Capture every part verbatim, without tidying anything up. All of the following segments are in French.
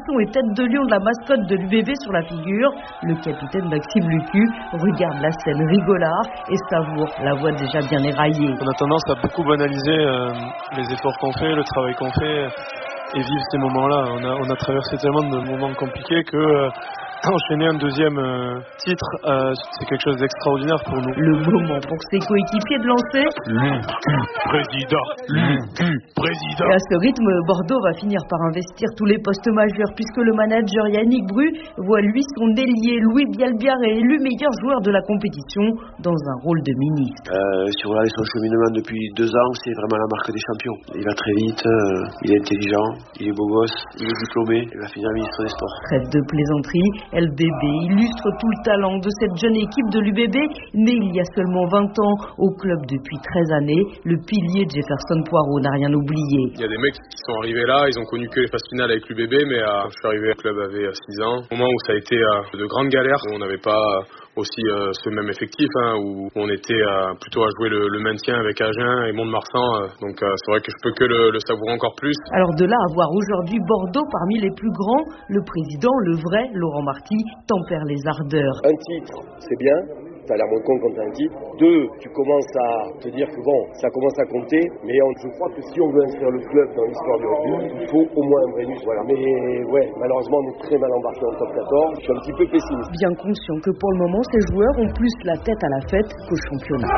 et tête de lion de la mascotte de l'U B B sur la figure. Le capitaine Maxime Lucu regarde la scène rigolard et savoure la voie déjà bien éraillée. On a tendance à beaucoup banaliser euh, les efforts qu'on fait, le travail qu'on fait et vivre ces moments-là. On a, on a traversé tellement de moments compliqués que euh, enchaîner un deuxième euh, titre, euh, c'est quelque chose d'extraordinaire pour nous. Le moment pour ses coéquipiers de lancer. Lucu, président, Lucu, président. Et à ce rythme, Bordeaux va finir par investir tous les postes majeurs puisque le manager Yannick Bru voit lui son ailier Louis Bialbiar est élu meilleur joueur de la compétition dans un rôle de ministre. Euh, si on regarde son cheminement depuis deux ans, c'est vraiment la marque des champions. Il va très vite, euh, il est intelligent, il est beau gosse, il est diplômé, il va finir ministre des Sports. Trêve de plaisanterie. L B B illustre tout le talent de cette jeune équipe de l'U B B, née il y a seulement vingt ans, au club depuis treize années. Le pilier Jefferson Poirot n'a rien oublié. Il y a des mecs qui sont arrivés là, ils ont connu que les phases finales avec l'U B B, mais euh, je suis arrivé au club avait six ans, au moment où ça a été euh, de grandes galères, où on n'avait pas aussi euh, ce même effectif, hein, où on était euh, plutôt à jouer le, le maintien avec Agen et Mont-de-Marsan, euh, donc euh, c'est vrai que je peux que le, le savourer encore plus. Alors de là à voir aujourd'hui Bordeaux parmi les plus grands, le président, le vrai Laurent Marty, tempère les ardeurs. Un titre, c'est bien, t'as l'air moins con quand t'as un titre. Deux, tu commences à te dire que bon, ça commence à compter, mais on, je crois que si on veut inscrire le club dans l'histoire du rugby, il faut au moins un Brennus, voilà. Mais ouais, malheureusement, on est très mal embarqué en top quatorze, je suis un petit peu pessimiste. Bien conscient que pour le moment, ces joueurs ont plus la tête à la fête qu'au championnat.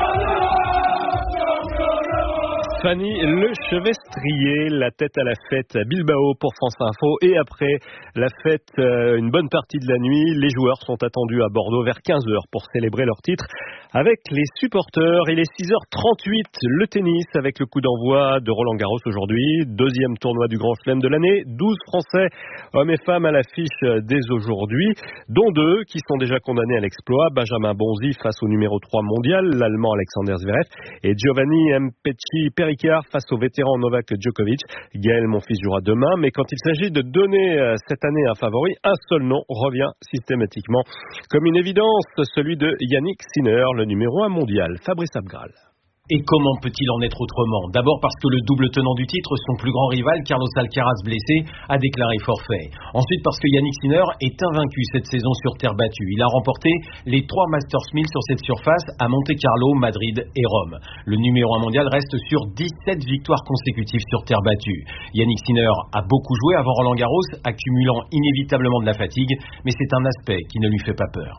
Fanny Lechevestrier, la tête à la fête à Bilbao pour France Info. Et après la fête, euh, une bonne partie de la nuit, les joueurs sont attendus à Bordeaux vers quinze heures pour célébrer leur titre avec les supporters. Il est six heures trente-huit, le tennis avec le coup d'envoi de Roland Garros aujourd'hui. Deuxième tournoi du Grand Chelem de l'année. douze Français, hommes et femmes à l'affiche dès aujourd'hui, dont deux qui sont déjà condamnés à l'exploit. Benjamin Bonzi face au numéro trois mondial, l'Allemand Alexander Zverev, et Giovanni Mpetshi Pericard face au vétéran Novak Djokovic. Gaël Monfils jouera demain, mais quand il s'agit de donner cette année un favori, un seul nom revient systématiquement comme une évidence, celui de Yannick Sinner, le numéro un mondial. Fabrice Abgral. Et comment peut-il en être autrement? D'abord parce que le double tenant du titre, son plus grand rival, Carlos Alcaraz blessé, a déclaré forfait. Ensuite parce que Yannick Sinner est invaincu cette saison sur terre battue. Il a remporté les trois Masters mille sur cette surface à Monte-Carlo, Madrid et Rome. Le numéro un mondial reste sur dix-sept victoires consécutives sur terre battue. Yannick Sinner a beaucoup joué avant Roland Garros, accumulant inévitablement de la fatigue, mais c'est un aspect qui ne lui fait pas peur.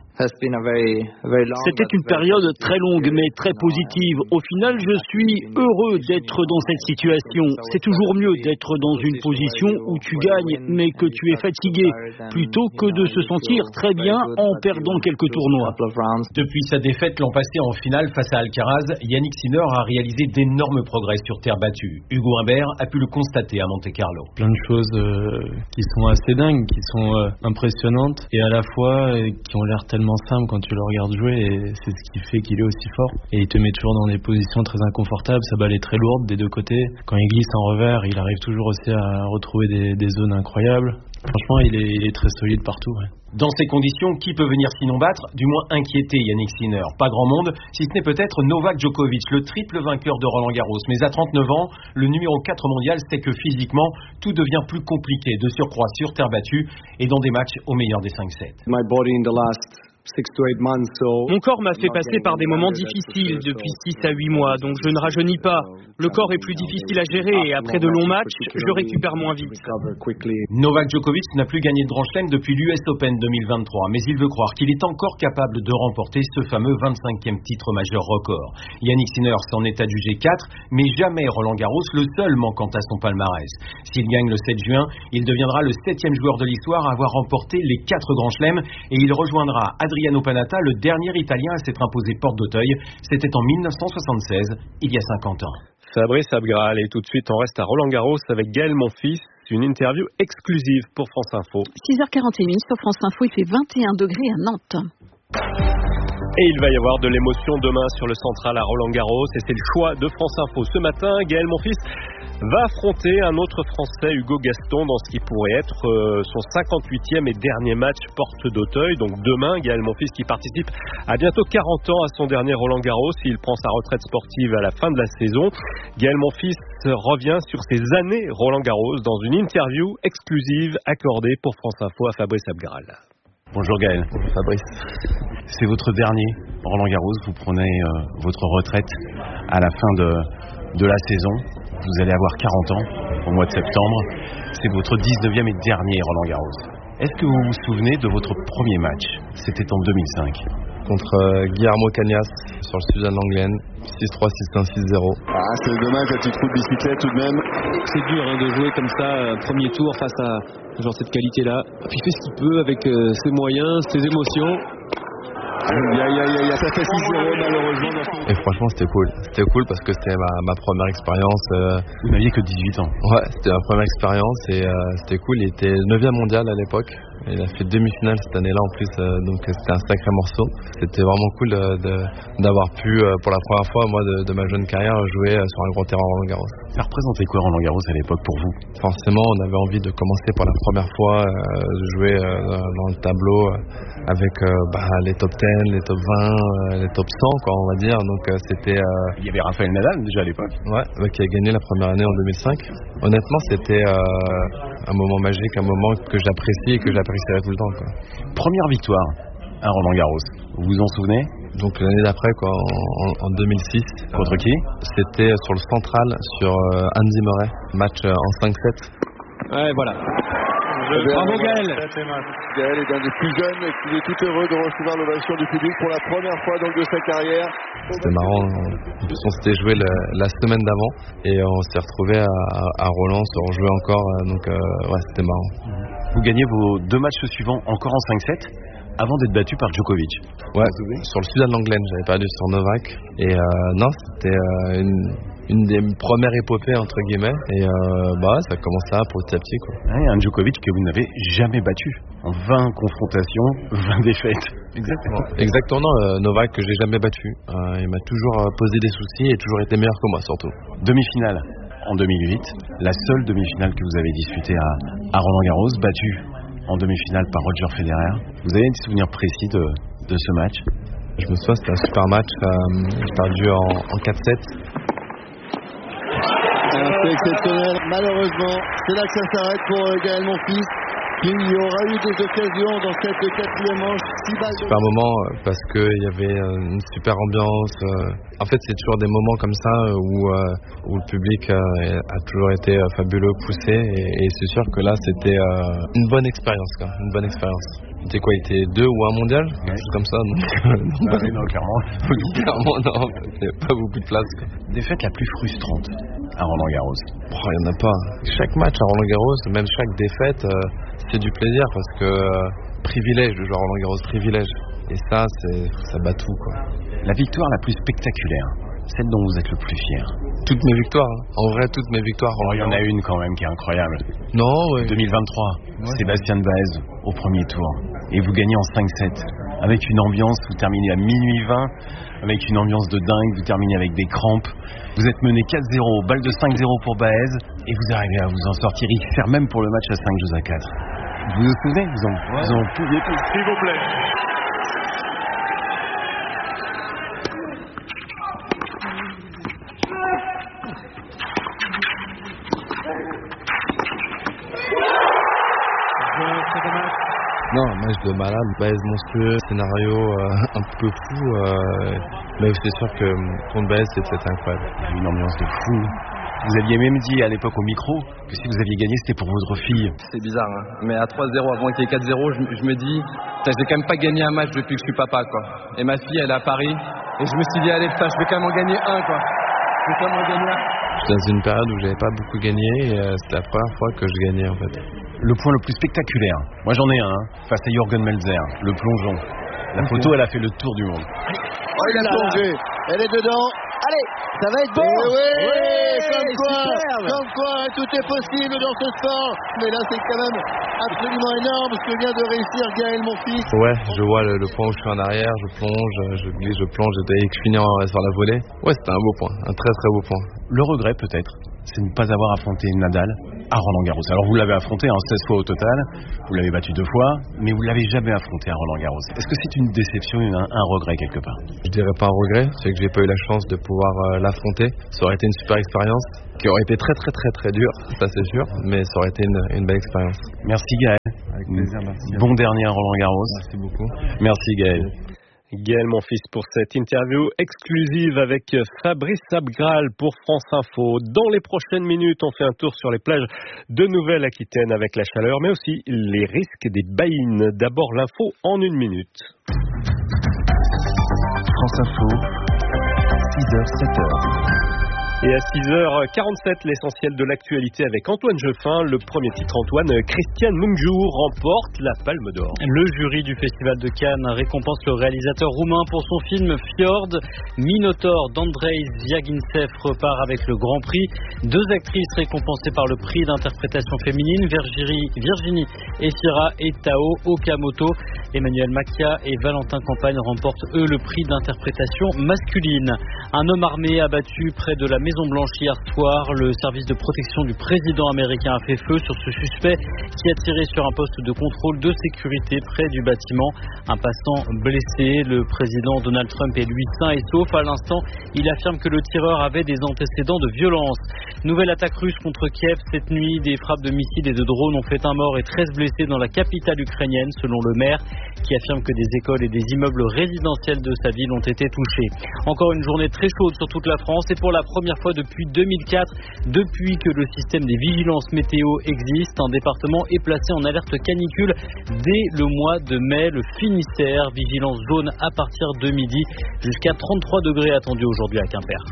C'était une période très longue mais très positive. Au final, je suis heureux d'être dans cette situation. C'est toujours mieux d'être dans une position où tu gagnes mais que tu es fatigué, plutôt que de se sentir très bien en perdant quelques tournois. Depuis sa défaite l'an passé en finale face à Alcaraz, Yannick Sinner a réalisé d'énormes progrès sur terre battue. Hugo Humbert a pu le constater à Monte-Carlo. Plein de choses euh, qui sont assez dingues, qui sont euh, impressionnantes et à la fois euh, qui ont l'air tellement simples quand tu le regardes jouer, et c'est ce qui fait qu'il est aussi fort. Et il te met toujours dans des positions très inconfortables, sa balle est très lourde des deux côtés. Quand il glisse en revers, il arrive toujours aussi à retrouver des, des zones incroyables. Franchement, il est, il est très solide partout. Ouais. Dans ces conditions, qui peut venir sinon battre, du moins inquiéter Yannick Sinner? Pas grand monde, si ce n'est peut-être Novak Djokovic, le triple vainqueur de Roland Garros. Mais à trente-neuf ans, le numéro quatre mondial sait que physiquement, tout devient plus compliqué, de surcroît sur terre battue et dans des matchs au meilleur des cinq sept. Mon corps m'a fait passer par des moments difficiles depuis six à huit mois, donc je ne rajeunis pas. Le corps est plus difficile à gérer et après de longs matchs, je récupère moins vite. Novak Djokovic n'a plus gagné de Grand Chelem depuis l'U S Open deux mille vingt-trois, mais il veut croire qu'il est encore capable de remporter ce fameux vingt-cinquième titre majeur record. Yannick Sinner s'en est adjugé quatre, mais jamais Roland Garros, le seul manquant à son palmarès. S'il gagne le sept juin, il deviendra le septième joueur de l'histoire à avoir remporté les quatre Grands Chelems et il rejoindra Adriano Panatta, le dernier Italien à s'être imposé porte d'Auteuil. C'était en mille neuf cent soixante-seize, il y a cinquante ans. Fabrice Abgral, et tout de suite on reste à Roland Garros avec Gaël Monfils. Une interview exclusive pour France Info. six heures quarante et une sur France Info, il fait vingt et un degrés à Nantes. Et il va y avoir de l'émotion demain sur le central à Roland Garros, et c'est le choix de France Info ce matin. Gaël Monfils, va affronter un autre Français, Hugo Gaston, dans ce qui pourrait être euh, son cinquante-huitième et dernier match porte d'Auteuil. Donc demain, Gaël Monfils qui participe à bientôt quarante ans à son dernier Roland-Garros. Il prend sa retraite sportive à la fin de la saison. Gaël Monfils revient sur ses années Roland-Garros dans une interview exclusive accordée pour France Info à Fabrice Abgral. Bonjour Gaël. Bonjour Fabrice. C'est votre dernier Roland-Garros. Vous prenez euh, votre retraite à la fin de, de la saison. Vous allez avoir quarante ans au mois de septembre. C'est votre dix-neuvième et dernier Roland-Garros. Est-ce que vous vous souvenez de votre premier match? C'était en deux mille cinq. Contre euh, Guillermo Cañas sur le Suzanne Lenglen, six trois, six un, six zéro. Ah, c'est dommage, la petite roue de bicyclette tout de même. C'est dur hein, de jouer comme ça, euh, premier tour face à genre cette qualité-là. Puis il fait ce qu'il peut avec euh, ses moyens, ses émotions. Aïe aïe aïe aïe, ça fait six zéro malheureusement. Et franchement c'était cool, c'était cool parce que c'était ma, ma première expérience. Euh... Vous n'aviez que dix-huit ans. Ouais, c'était ma première expérience et euh, c'était cool. Il était neuvième mondial à l'époque. Il a fait demi-finale cette année-là en plus, euh, donc c'était un sacré morceau. C'était vraiment cool de, de, d'avoir pu, euh, pour la première fois, moi, de, de ma jeune carrière, jouer euh, sur un grand terrain Roland-Garros. Ça représentait quoi Roland-Garros à l'époque pour vous? Forcément, on avait envie de commencer pour la première fois, euh, de jouer euh, dans le tableau euh, avec euh, bah, les top dix, les top vingt, euh, les top cent, quoi, on va dire. Donc euh, c'était. Euh... Il y avait Rafael Nadal déjà à l'époque. Ouais, bah, qui a gagné la première année en deux mille cinq. Honnêtement, c'était euh, un moment magique, un moment que j'apprécie et que j'apprécierai tout le temps, quoi. Première victoire à Roland-Garros, vous vous en souvenez? Donc l'année d'après, quoi, en, en deux mille six. Contre qui? C'était sur le central, sur euh, Andy Murray, match euh, en cinq sept. Ouais, voilà. Je... Bravo Gaël. Gaël est un des plus jeunes et il est tout heureux de recevoir l'ovation du public pour la première fois donc de sa carrière. C'était marrant, en plus on s'était joué le, la semaine d'avant et on s'est retrouvé à, à Roland, on se rejouait encore, donc euh, ouais, c'était marrant. Vous gagnez vos deux matchs suivants encore en cinq sept avant d'être battu par Djokovic. Ouais, sur le Suzanne Lenglen, j'avais perdu sur Novak et euh, non, c'était euh, une, une des premières épopées entre guillemets et euh, bah ça commençait à petit à petit, quoi. Ouais, un Djokovic que vous n'avez jamais battu en vingt confrontations, vingt défaites. Exactement. Exactement, euh, Novak que j'ai jamais battu. Euh, il m'a toujours euh, posé des soucis et toujours été meilleur que moi surtout. Demi-finale en deux mille huit, la seule demi-finale que vous avez disputée à, à Roland-Garros, battue en demi-finale par Roger Federer. Vous avez des souvenirs précis de, de ce match? Je me souviens, c'était un super match. Euh, j'ai perdu en, en quatre sept. C'est exceptionnel. Malheureusement, c'est là que ça s'arrête pour euh, Gaël Monfils. Il y aura eu des occasions dans cette quatrième manche. Super moment parce qu'il y avait une super ambiance. En fait, c'est toujours des moments comme ça où, où le public a toujours été fabuleux, poussé. Et, et c'est sûr que là, c'était une bonne expérience, quoi. Une bonne expérience. C'était quoi? Il était deux ou un mondial? Ouais. Quelque chose comme ça. Donc, ah oui, non, clairement. clairement, non. Il n'y avait pas beaucoup de place, quoi. Défaite la plus frustrante à Roland-Garros? Oh, il n'y en a pas. Chaque match à Roland-Garros, même chaque défaite, euh, c'est du plaisir parce que euh, privilège de jouer à Roland-Garros, privilège. Et ça, c'est, ça bat tout, quoi. La victoire la plus spectaculaire, celle dont vous êtes le plus fier? Toutes mes victoires, hein. En vrai, toutes mes victoires. Oh, il y en a une quand même qui est incroyable. Non, ouais. deux mille vingt-trois, ouais. Sébastien Baez au premier tour. Et vous gagnez en cinq sept. Avec une ambiance, vous terminez à minuit vingt. Avec une ambiance de dingue, vous terminez avec des crampes. Vous êtes mené quatre zéro, balle de cinq zéro pour Baez. Et vous arrivez à vous en sortir. Il faire même pour le match à cinq jeux à quatre. Vous vous souvenez? Vous en, ouais. vous en pouviez plus. S'il vous plaît. Non, match de malade, Baez monstrueux, scénario euh, un peu fou, euh, mais c'est sûr que contre Baez c'était incroyable. Il y a une ambiance de fou. Vous aviez même dit à l'époque au micro que si vous aviez gagné c'était pour votre fille. C'est bizarre, hein, mais à trois zéro avant qu'il y ait quatre zéro, je, je me dis, j'ai quand même pas gagné un match depuis que je suis papa, quoi. Et ma fille elle est à Paris, et je me suis dit allez putain, je vais quand même en gagner un, quoi. Je vais quand même en gagner un. J'étais dans une période où j'avais pas beaucoup gagné et euh, c'était la première fois que je gagnais en fait. Le point le plus spectaculaire, moi j'en ai un, hein, face à Jürgen Melzer, le plongeon. La photo elle a fait le tour du monde. Oh il a plongé, elle est dedans. Allez, ça va être bon. Et oui, ouais, comme quoi, superbe. comme quoi, tout est possible dans ce sport. Mais là c'est quand même absolument énorme ce que vient de réussir Gaël Monfils. Ouais, je vois le, le point où je suis en arrière, je plonge, je glisse, je plonge et je finis sur la volée. Ouais, c'était un beau point, un très très beau point. Le regret peut-être c'est ne pas avoir affronté Nadal à Roland-Garros. Alors vous l'avez affronté hein, seize fois au total, vous l'avez battu deux fois, mais vous l'avez jamais affronté à Roland-Garros. Est-ce que c'est une déception, un, un regret quelque part? Je dirais pas un regret, c'est que j'ai pas eu la chance de pouvoir euh, l'affronter. Ça aurait été une super expérience, qui aurait été très très très très dure, ça c'est sûr, mais ça aurait été une, une belle expérience. Merci Gaël. Avec plaisir, merci. Bon dernier à Roland-Garros. Merci beaucoup. Merci Gaël. Gaël Monfils pour cette interview exclusive avec Fabrice Abgral pour France Info. Dans les prochaines minutes, on fait un tour sur les plages de Nouvelle-Aquitaine avec la chaleur, mais aussi les risques des baïnes. D'abord l'info en une minute. France Info, six heures sept heures. Et à six heures quarante-sept, l'essentiel de l'actualité avec Antoine Jeffin. Le premier titre, Antoine, Christian Mungiu remporte la Palme d'Or. Le jury du Festival de Cannes récompense le réalisateur roumain pour son film Fjord. Minotaur d'Andrei Zviagintsev repart avec le Grand Prix. Deux actrices récompensées par le prix d'interprétation féminine, Virginie, Virginie Efira et Tao Okamoto. Emmanuel Macchia et Valentin Campagne remportent eux le prix d'interprétation masculine. Un homme armé abattu près de la Maison Blanche hier soir. Le service de protection du président américain a fait feu sur ce suspect qui a tiré sur un poste de contrôle de sécurité près du bâtiment. Un passant blessé. Le président Donald Trump est lui sain et sauf. À l'instant, il affirme que le tireur avait des antécédents de violence. Nouvelle attaque russe contre Kiev cette nuit. Des frappes de missiles et de drones ont fait un mort et treize blessés dans la capitale ukrainienne, selon le maire, qui affirme que des écoles et des immeubles résidentiels de sa ville ont été touchés. Encore une journée très chaude sur toute la France et pour la première fois depuis deux mille quatre, depuis que le système des vigilances météo existe, un département est placé en alerte canicule dès le mois de mai, le Finistère, vigilance jaune à partir de midi, jusqu'à trente-trois degrés attendus aujourd'hui à Quimper.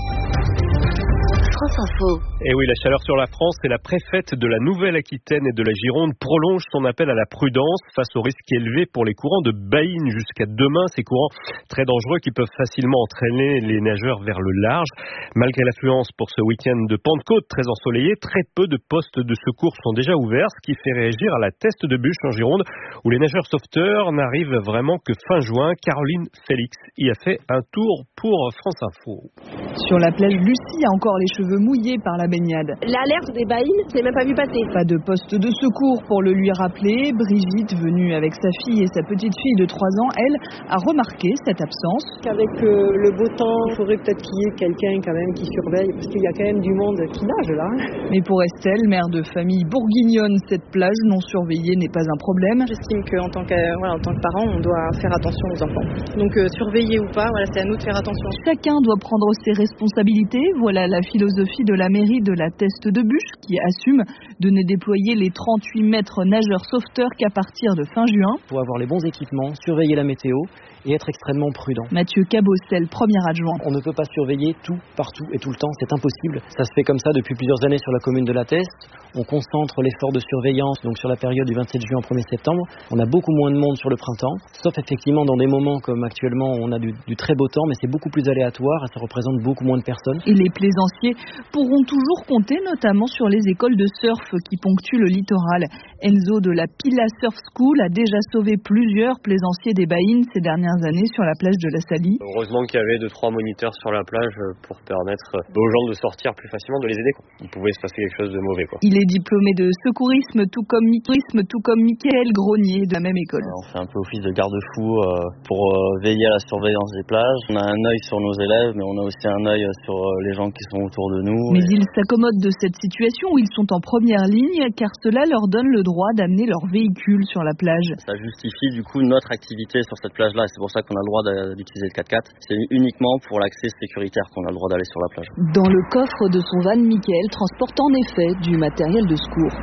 France Info. Et oui, la chaleur sur la France et la préfète de la Nouvelle-Aquitaine et de la Gironde prolonge son appel à la prudence face au risque élevé pour les courants de baïnes jusqu'à demain. Ces courants très dangereux qui peuvent facilement entraîner les nageurs vers le large. Malgré l'affluence pour ce week-end de Pentecôte très ensoleillé, très peu de postes de secours sont déjà ouverts, ce qui fait réagir à la Teste de Bûche en Gironde où les nageurs sauveteurs n'arrivent vraiment que fin juin. Caroline Félix y a fait un tour pour France Info. Sur la plage, Lucie a encore les cheveux mouillés par la baignade. L'alerte des baïnes, je l'ai même pas vu passer. Pas de poste de secours pour le lui rappeler. Brigitte, venue avec sa fille et sa petite fille de trois ans, elle, a remarqué cette absence. Avec euh, le beau temps, il faudrait peut-être qu'il y ait quelqu'un quand même qui surveille, parce qu'il y a quand même du monde qui nage là. Mais pour Estelle, mère de famille bourguignonne, cette plage non surveillée n'est pas un problème. J'estime qu'en tant que, voilà, en tant que parent, on doit faire attention aux enfants. Donc euh, surveiller ou pas, voilà, c'est à nous de faire attention. Chacun doit prendre ses responsabilités. Voilà la philosophie de la mairie de la Teste de Bûche qui assume de ne déployer les trente-huit maîtres nageurs sauveteurs qu'à partir de fin juin. Il faut avoir les bons équipements, surveiller la météo et être extrêmement prudent. Mathieu Cabostel, premier adjoint. On ne peut pas surveiller tout, partout et tout le temps, c'est impossible. Ça se fait comme ça depuis plusieurs années sur la commune de la Teste. On concentre l'effort de surveillance donc sur la période du vingt-sept juin au premier septembre. On a beaucoup moins de monde sur le printemps, sauf effectivement dans des moments comme actuellement on a du, du très beau temps, mais c'est beaucoup plus aléatoire et ça représente beaucoup moins de personnes. Et les plaisanciers pourront toujours compter notamment sur les écoles de surf qui ponctuent le littoral. Enzo de la Pila Surf School a déjà sauvé plusieurs plaisanciers des baïnes ces dernières années sur la plage de la Salie. Heureusement qu'il y avait deux trois moniteurs sur la plage pour permettre aux gens de sortir plus facilement, de les aider, quoi. Il pouvait se passer quelque chose de mauvais, quoi. Il est diplômé de secourisme tout comme tourisme, tout comme Michael Gronier de la même école. On fait un peu office de garde-fou pour veiller à la surveillance des plages. On a un œil sur nos élèves, mais on a aussi un œil sur les gens qui sont autour de nous. Mais et... ils s'accommodent de cette situation où ils sont en première ligne car cela leur donne le droit d'amener leur véhicule sur la plage. Ça justifie du coup notre activité sur cette plage-là et c'est pour ça qu'on a le droit d'utiliser le quatre-quatre. C'est uniquement pour l'accès sécuritaire qu'on a le droit d'aller sur la plage. Dans le coffre de son van, Michael transporte en effet du matériel de secours.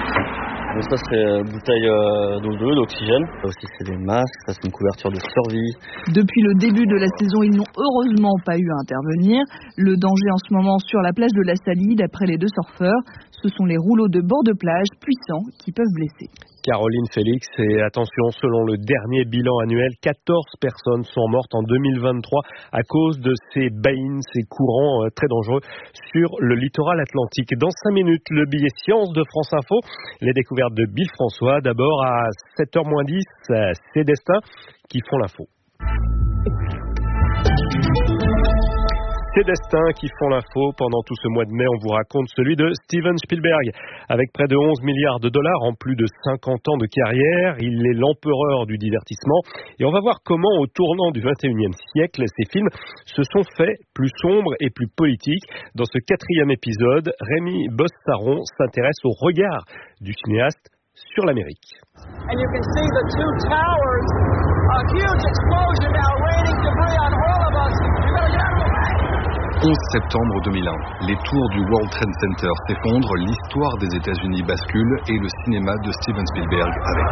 Donc ça c'est bouteille d'O deux, d'oxygène. Ça aussi c'est des masques, ça c'est une couverture de survie. Depuis le début de la saison, ils n'ont heureusement pas eu à intervenir. Le danger en ce moment sur la plage de la Salie, d'après les deux surfeurs, ce sont les rouleaux de bord de plage puissants qui peuvent blesser. Caroline Félix, et attention, selon le dernier bilan annuel, quatorze personnes sont mortes en deux mille vingt-trois à cause de ces baïnes, ces courants très dangereux sur le littoral atlantique. Dans cinq minutes, le billet science de France Info, les découvertes de Bill François. D'abord à sept heures moins dix, c'est Destin qui font l'info. Ces destins qui font l'info. Pendant tout ce mois de mai, on vous raconte celui de Steven Spielberg. Avec près de onze milliards de dollars en plus de cinquante ans de carrière, il est l'empereur du divertissement. Et on va voir comment, au tournant du vingt et unième siècle, ces films se sont faits plus sombres et plus politiques. Dans ce quatrième épisode, Rémi Bosse-Saron s'intéresse au regard du cinéaste sur l'Amérique. And you can see the two towers, a huge explosion now raining debris on all of us. You better get out of the way. onze septembre deux mille un, les tours du World Trade Center s'effondrent, l'histoire des États-Unis bascule et le cinéma de Steven Spielberg avec.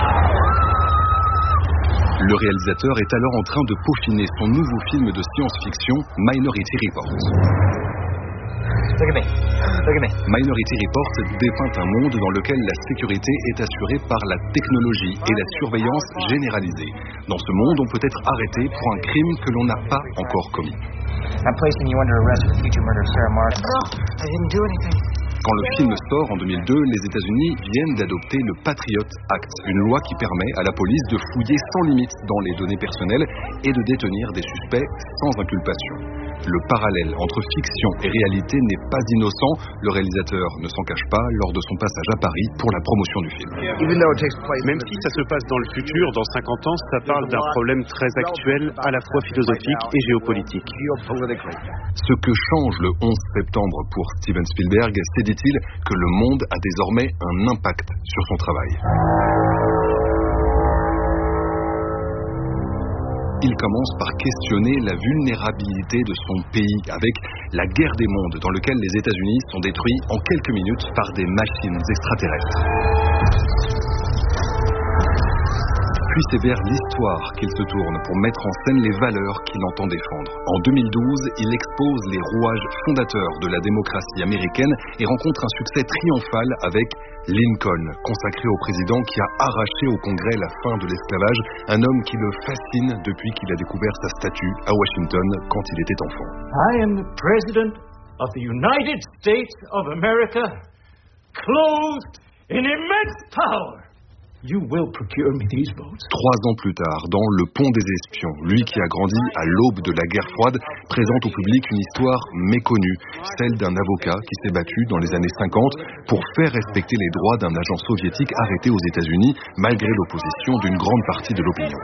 Le réalisateur est alors en train de peaufiner son nouveau film de science-fiction, Minority Report. Look at me. Look at me. Minority Report dépeint un monde dans lequel la sécurité est assurée par la technologie et la surveillance généralisée. Dans ce monde, on peut être arrêté pour un crime que l'on n'a pas encore commis. I'm placing you under arrest for the future murder of Sarah Martin. No, I didn't do anything. Quand le film sort en deux mille deux, les États-Unis viennent d'adopter le Patriot Act, une loi qui permet à la police de fouiller sans limite dans les données personnelles et de détenir des suspects sans inculpation. Le parallèle entre fiction et réalité n'est pas innocent. Le réalisateur ne s'en cache pas lors de son passage à Paris pour la promotion du film. Même si ça se passe dans le futur, dans cinquante ans, ça parle d'un problème très actuel, à la fois philosophique et géopolitique. Ce que change le onze septembre pour Steven Spielberg, c'est, dit-il, que le monde a désormais un impact sur son travail. Il commence par questionner la vulnérabilité de son pays avec la guerre des mondes dans laquelle les États-Unis sont détruits en quelques minutes par des machines extraterrestres. Puis c'est vers l'histoire qu'il se tourne pour mettre en scène les valeurs qu'il entend défendre. En deux mille douze, il expose les rouages fondateurs de la démocratie américaine et rencontre un succès triomphal avec Lincoln, consacré au président qui a arraché au Congrès la fin de l'esclavage, un homme qui le fascine depuis qu'il a découvert sa statue à Washington quand il était enfant. I am the President of the United States of America, clothed in immense power. You will procure me these boats. Trois ans plus tard, dans Le Pont des Espions, lui qui a grandi à l'aube de la guerre froide, présente au public une histoire méconnue, celle d'un avocat qui s'est battu dans les années cinquante pour faire respecter les droits d'un agent soviétique arrêté aux États-Unis, malgré l'opposition d'une grande partie de l'opinion.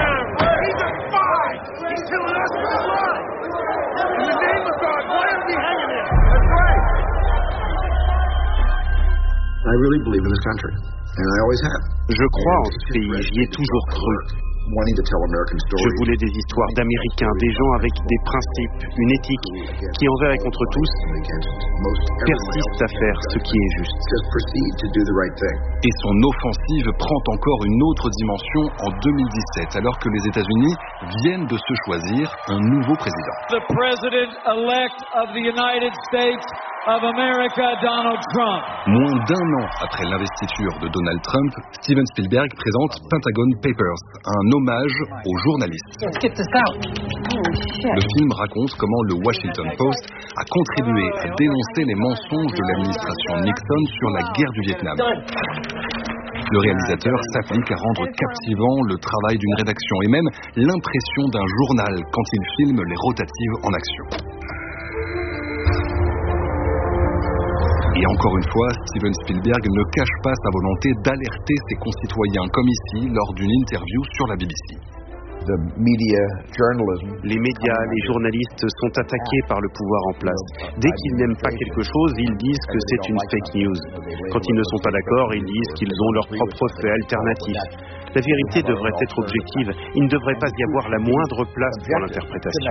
I really believe in this country. And I always have. Je crois en ce pays, j'y ai toujours cru. Je voulais des histoires d'Américains, des gens avec des principes, une éthique, qui envers et contre tous persistent à faire ce qui est juste. Et son offensive prend encore une autre dimension en deux mille dix-sept, alors que les États-Unis viennent de se choisir un nouveau président. The President-elect of the United States of America, Donald Trump. Moins d'un an après l'investiture de Donald Trump, Steven Spielberg présente Pentagon Papers, un hommage aux journalistes. Le film raconte comment le Washington Post a contribué à dénoncer les mensonges de l'administration Nixon sur la guerre du Vietnam. Le réalisateur s'applique à rendre captivant le travail d'une rédaction et même l'impression d'un journal quand il filme les rotatives en action. Et encore une fois, Steven Spielberg ne cache pas sa volonté d'alerter ses concitoyens, comme ici, lors d'une interview sur la B B C. Les médias, les journalistes sont attaqués par le pouvoir en place. Dès qu'ils n'aiment pas quelque chose, ils disent que c'est une fake news. Quand ils ne sont pas d'accord, ils disent qu'ils ont leur propre fait alternatif. La vérité devrait être objective. Il ne devrait pas y avoir la moindre place pour l'interprétation.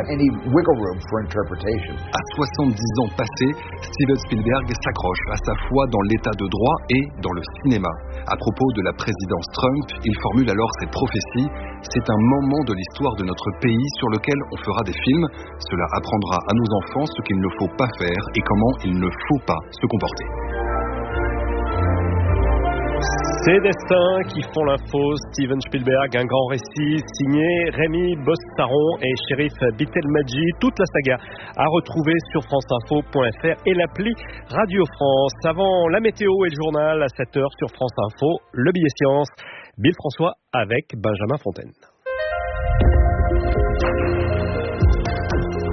À soixante-dix ans passés, Steven Spielberg s'accroche à sa foi dans l'état de droit et dans le cinéma. À propos de la présidence Trump, il formule alors cette prophétie: c'est un moment de l'histoire de notre pays sur lequel on fera des films. Cela apprendra à nos enfants ce qu'il ne faut pas faire et comment il ne faut pas se comporter. Ces destins qui font l'info, Steven Spielberg, un grand récit signé Rémi Bosse-Saron et Chérif Bitelmadji. Toute la saga à retrouver sur franceinfo point f r et l'appli Radio France. Avant la météo et le journal à sept heures sur France Info, le billet science. Bill François avec Benjamin Fontaine.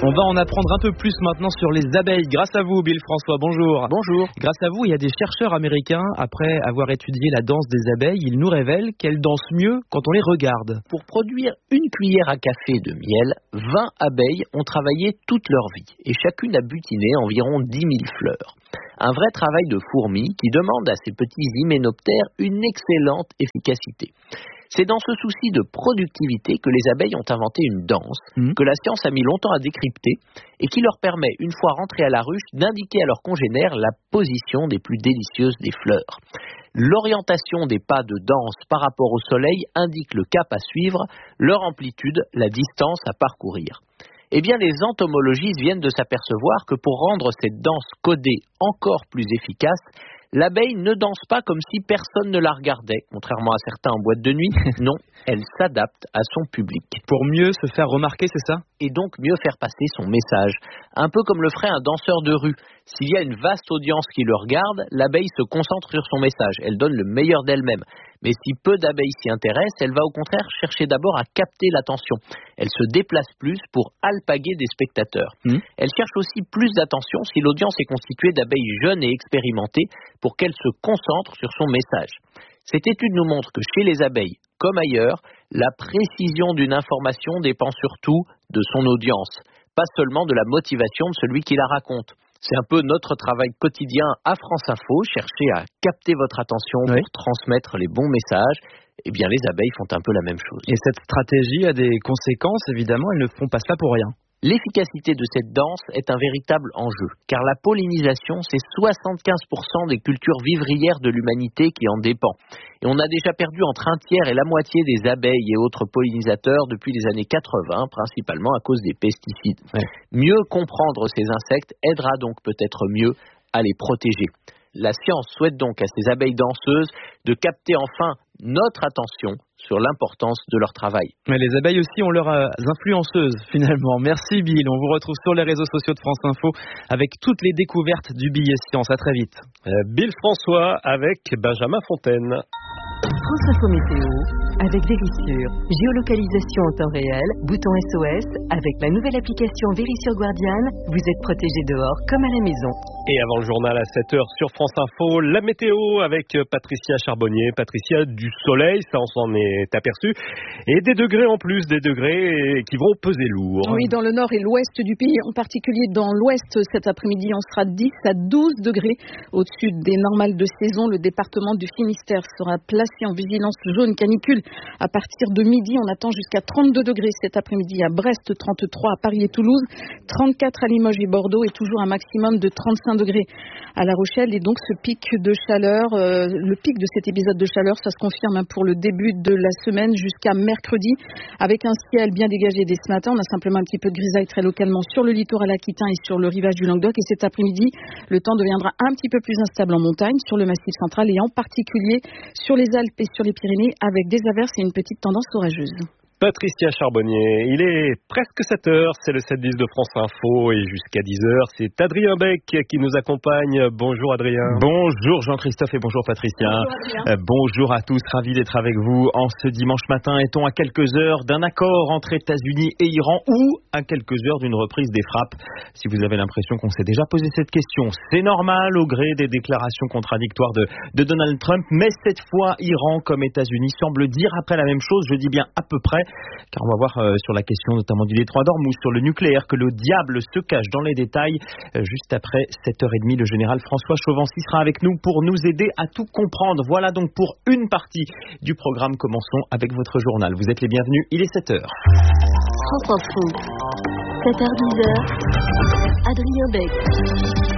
On va en apprendre un peu plus maintenant sur les abeilles. Grâce à vous, Bill François, bonjour. Bonjour. Grâce à vous, il y a des chercheurs américains, après avoir étudié la danse des abeilles, ils nous révèlent qu'elles dansent mieux quand on les regarde. Pour produire une cuillère à café de miel, vingt abeilles ont travaillé toute leur vie et chacune a butiné environ dix mille fleurs. Un vrai travail de fourmi qui demande à ces petits hyménoptères une excellente efficacité. C'est dans ce souci de productivité que les abeilles ont inventé une danse mmh. que la science a mis longtemps à décrypter et qui leur permet, une fois rentrées à la ruche, d'indiquer à leurs congénères la position des plus délicieuses des fleurs. L'orientation des pas de danse par rapport au soleil indique le cap à suivre, leur amplitude, la distance à parcourir. Eh bien, les entomologistes viennent de s'apercevoir que pour rendre cette danse codée encore plus efficace, l'abeille ne danse pas comme si personne ne la regardait, contrairement à certains en boîte de nuit. Non, elle s'adapte à son public. Pour mieux se faire remarquer, c'est ça ? Et donc mieux faire passer son message. Un peu comme le ferait un danseur de rue. S'il y a une vaste audience qui le regarde, l'abeille se concentre sur son message. Elle donne le meilleur d'elle-même. Mais si peu d'abeilles s'y intéressent, elle va au contraire chercher d'abord à capter l'attention. Elle se déplace plus pour alpaguer des spectateurs. Mmh. Elle cherche aussi plus d'attention si l'audience est constituée d'abeilles jeunes et expérimentées pour qu'elle se concentre sur son message. Cette étude nous montre que chez les abeilles, comme ailleurs, la précision d'une information dépend surtout de son audience, pas seulement de la motivation de celui qui la raconte. C'est un peu notre travail quotidien à France Info, chercher à capter votre attention oui. pour transmettre les bons messages. Eh bien, les abeilles font un peu la même chose. Et cette stratégie a des conséquences, évidemment, elles ne font pas ça pour rien. L'efficacité de cette danse est un véritable enjeu, car la pollinisation, c'est soixante-quinze pour cent des cultures vivrières de l'humanité qui en dépend. Et on a déjà perdu entre un tiers et la moitié des abeilles et autres pollinisateurs depuis les années quatre-vingts, principalement à cause des pesticides. Ouais. Mieux comprendre ces insectes aidera donc peut-être mieux à les protéger. La science souhaite donc à ces abeilles danseuses de capter enfin notre attention sur l'importance de leur travail. Mais les abeilles aussi ont leurs influenceuses finalement. Merci Bill, on vous retrouve sur les réseaux sociaux de France Info avec toutes les découvertes du billet science. À très vite. Euh, Bill François avec Benjamin Fontaine. France Info Météo, avec Vérissure, géolocalisation en temps réel, bouton S O S, avec la nouvelle application Vérissure Guardian, vous êtes protégé dehors comme à la maison. Et avant le journal à sept heures sur France Info, la météo avec Patricia Charbonnier. Patricia, du soleil, ça on s'en est aperçu, et des degrés en plus, des degrés qui vont peser lourd. Oui, dans le nord et l'ouest du pays, en particulier dans l'ouest, cet après-midi, on sera dix à douze degrés au-dessus des normales de saison. Le département du Finistère sera placé en vigilance jaune canicule. À partir de midi, on attend jusqu'à trente-deux degrés cet après-midi à Brest, trente-trois à Paris et Toulouse, trente-quatre à Limoges et Bordeaux et toujours un maximum de trente-cinq degrés à La Rochelle. Et donc ce pic de chaleur, euh, le pic de cet épisode de chaleur, ça se confirme pour le début de la semaine jusqu'à mercredi avec un ciel bien dégagé dès ce matin. On a simplement un petit peu de grisaille très localement sur le littoral aquitain et sur le rivage du Languedoc. Et cet après-midi, le temps deviendra un petit peu plus instable en montagne, sur le massif central et en particulier sur les Alpes et sur les Pyrénées avec des averses et une petite tendance orageuse. Patricia Charbonnier, il est presque sept heures, c'est le sept dix de France Info et jusqu'à dix heures, c'est Adrien Beck qui nous accompagne. Bonjour Adrien. Bonjour Jean-Christophe et bonjour Patricia. Bonjour, euh, bonjour à tous, ravi d'être avec vous en ce dimanche matin. Est-on à quelques heures d'un accord entre États-Unis et Iran ou à quelques heures d'une reprise des frappes? Si vous avez l'impression qu'on s'est déjà posé cette question, c'est normal au gré des déclarations contradictoires de, de Donald Trump, mais cette fois Iran comme États-Unis semblent dire après la même chose, je dis bien à peu près. Car on va voir euh, sur la question notamment du détroit d'Ormuz, sur le nucléaire, que le diable se cache dans les détails. Euh, juste après sept heures trente, le général François Chauvency sera avec nous pour nous aider à tout comprendre. Voilà donc pour une partie du programme. Commençons avec votre journal. Vous êtes les bienvenus, il est sept heures. France Info, sept heures dix heures, Adrien Beck.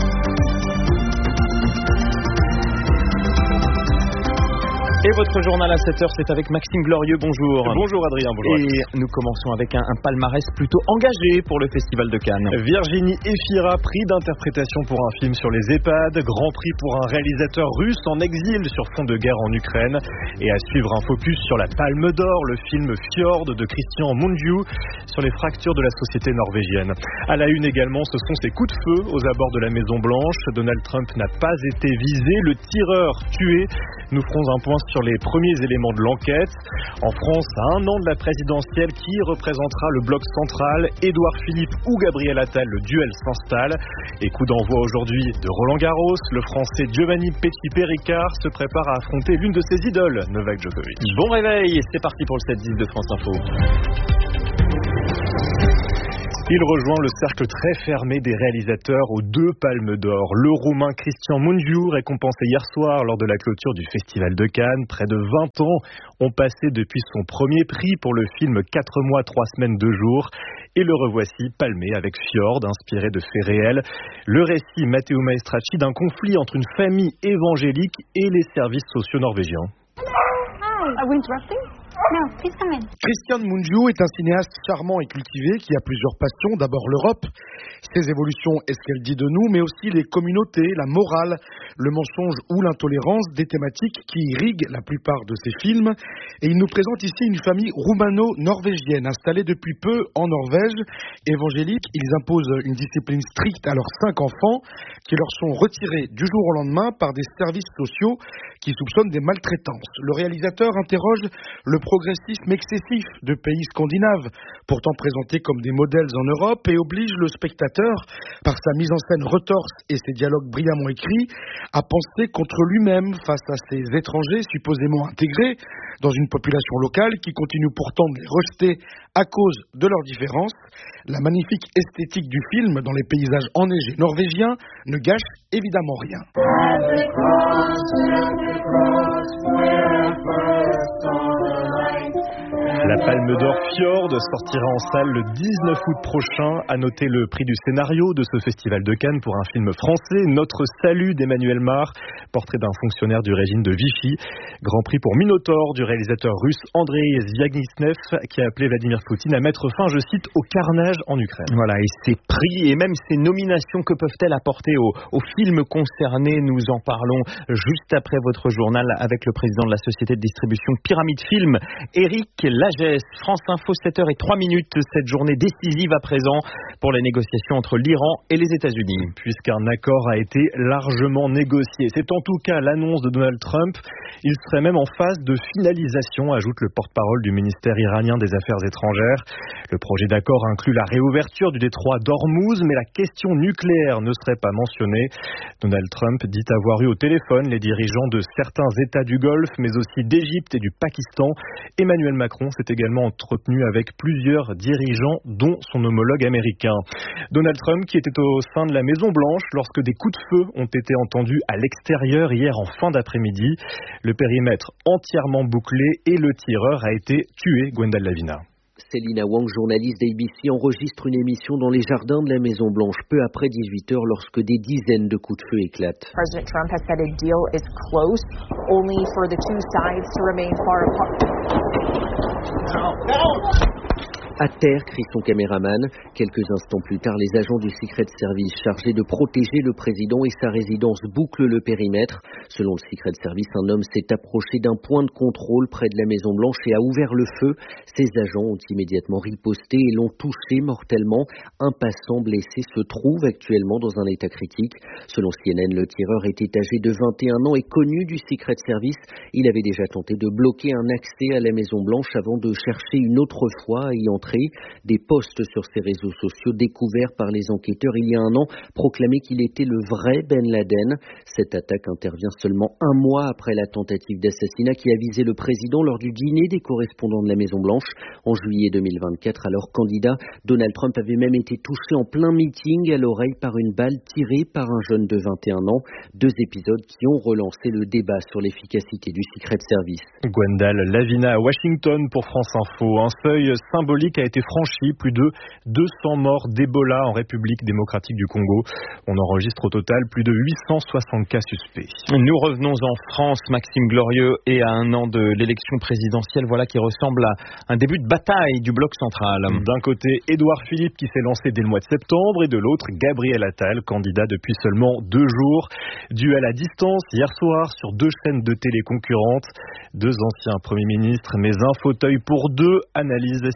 Et votre journal à sept heures, c'est avec Maxime Glorieux. Bonjour. Bonjour Adrien. Bonjour. Et nous commençons avec un, un palmarès plutôt engagé pour le Festival de Cannes. Virginie Efira, prix d'interprétation pour un film sur les EHPAD, grand prix pour un réalisateur russe en exil sur fond de guerre en Ukraine. Et à suivre un focus sur la Palme d'Or, le film Fjord de Christian Mungiu sur les fractures de la société norvégienne. À la une également, ce sont ces coups de feu aux abords de la Maison Blanche. Donald Trump n'a pas été visé, le tireur tué. Nous ferons un point sur sur les premiers éléments de l'enquête. En France, à un an de la présidentielle, qui représentera le bloc central? Édouard Philippe ou Gabriel Attal? Le duel s'installe. Et coup d'envoi aujourd'hui de Roland Garros. Le Français Giovanni Petit-Péricard se prépare à affronter l'une de ses idoles, Novak Djokovic. Bon réveil, c'est parti pour le sept dix de France Info. Il rejoint le cercle très fermé des réalisateurs aux deux palmes d'or. Le Roumain Cristian Mungiu, récompensé hier soir lors de la clôture du Festival de Cannes. Près de vingt ans ont passé depuis son premier prix pour le film quatre mois, trois semaines, deux jours. Et le revoici palmé avec Fjord, inspiré de faits réels. Le récit Matteo Maestracci d'un conflit entre une famille évangélique et les services sociaux norvégiens. Are we interrupting? No, please come in. Cristian Mungiu est un cinéaste charmant et cultivé qui a plusieurs passions. D'abord l'Europe, ses évolutions et ce qu'elle dit de nous, mais aussi les communautés, la morale, le mensonge ou l'intolérance, des thématiques qui irriguent la plupart de ses films. Et il nous présente ici une famille roumano-norvégienne installée depuis peu en Norvège. Évangélique, ils imposent une discipline stricte à leurs cinq enfants qui leur sont retirés du jour au lendemain par des services sociaux qui soupçonnent des maltraitances. Le réalisateur interroge le progressisme excessif de pays scandinaves, pourtant présentés comme des modèles en Europe, et oblige le spectateur, par sa mise en scène retorse et ses dialogues brillamment écrits, à penser contre lui-même face à ces étrangers supposément intégrés dans une population locale qui continue pourtant de les rejeter à cause de leurs différences. La magnifique esthétique du film dans les paysages enneigés norvégiens ne gâche évidemment rien. La Palme d'Or Fjord sortira en salle le dix-neuf août prochain. À noter le prix du scénario de ce festival de Cannes pour un film français, Notre Salut d'Emmanuel Mar, portrait d'un fonctionnaire du régime de Vichy. Grand prix pour Minotaur du réalisateur russe Andrei Zvyagintsev, qui a appelé Vladimir Poutine à mettre fin, je cite, au carnage en Ukraine. Voilà, et ces prix et même ces nominations, que peuvent-elles apporter aux, aux films concernés? Nous en parlons juste après votre journal avec le président de la société de distribution Pyramide Film, Éric Lagesse. France Info, sept heures zéro trois minutes, cette journée décisive à présent pour les négociations entre l'Iran et les États-Unis. Puisqu'un accord a été largement négocié. C'est en tout cas l'annonce de Donald Trump. Il serait même en phase de finalisation, ajoute le porte-parole du ministère iranien des Affaires étrangères. Le projet d'accord inclut la réouverture du détroit d'Ormuz, mais la question nucléaire ne serait pas mentionnée. Donald Trump dit avoir eu au téléphone les dirigeants de certains États du Golfe, mais aussi d'Égypte et du Pakistan. Emmanuel Macron s'est également entretenu avec plusieurs dirigeants, dont son homologue américain. Donald Trump qui était au sein de la Maison-Blanche lorsque des coups de feu ont été entendus à l'extérieur hier en fin d'après-midi. Le périmètre entièrement bouclé et le tireur a été tué, Gwendal Lavina. Selina Wang, journaliste d'A B C, enregistre une émission dans les jardins de la Maison-Blanche peu après dix-huit heures lorsque des dizaines de coups de feu éclatent. President Trump has said a deal is close, only for the two sides to remain far apart. No, no. À terre, crie son caméraman. Quelques instants plus tard, les agents du Secret Service chargés de protéger le président et sa résidence bouclent le périmètre. Selon le Secret Service, un homme s'est approché d'un point de contrôle près de la Maison-Blanche et a ouvert le feu. Ses agents ont immédiatement riposté et l'ont touché mortellement. Un passant blessé se trouve actuellement dans un état critique. Selon C N N, le tireur était âgé de vingt et un ans et connu du Secret Service. Il avait déjà tenté de bloquer un accès à la Maison-Blanche avant de chercher une autre fois à y entrer. Des posts sur ses réseaux sociaux découverts par les enquêteurs il y a un an proclamaient qu'il était le vrai Ben Laden. Cette attaque intervient seulement un mois après la tentative d'assassinat qui a visé le président lors du dîner des correspondants de la Maison-Blanche. En juillet deux mille vingt-quatre, alors candidat, Donald Trump avait même été touché en plein meeting à l'oreille par une balle tirée par un jeune de vingt et un ans. Deux épisodes qui ont relancé le débat sur l'efficacité du Secret Service. Gwendal Lavina à Washington pour France Info. Un seuil symbolique a été franchi, plus de deux cents morts d'Ebola en République démocratique du Congo. On enregistre au total plus de huit cent soixante cas suspects. Nous revenons en France, Maxime Glorieux, et à un an de l'élection présidentielle, voilà qui ressemble à un début de bataille du bloc central. D'un côté, Édouard Philippe qui s'est lancé dès le mois de septembre, et de l'autre, Gabriel Attal, candidat depuis seulement deux jours. Duel à distance hier soir sur deux chaînes de télé concurrentes. Deux anciens premiers ministres, mais un fauteuil pour deux, analyse signée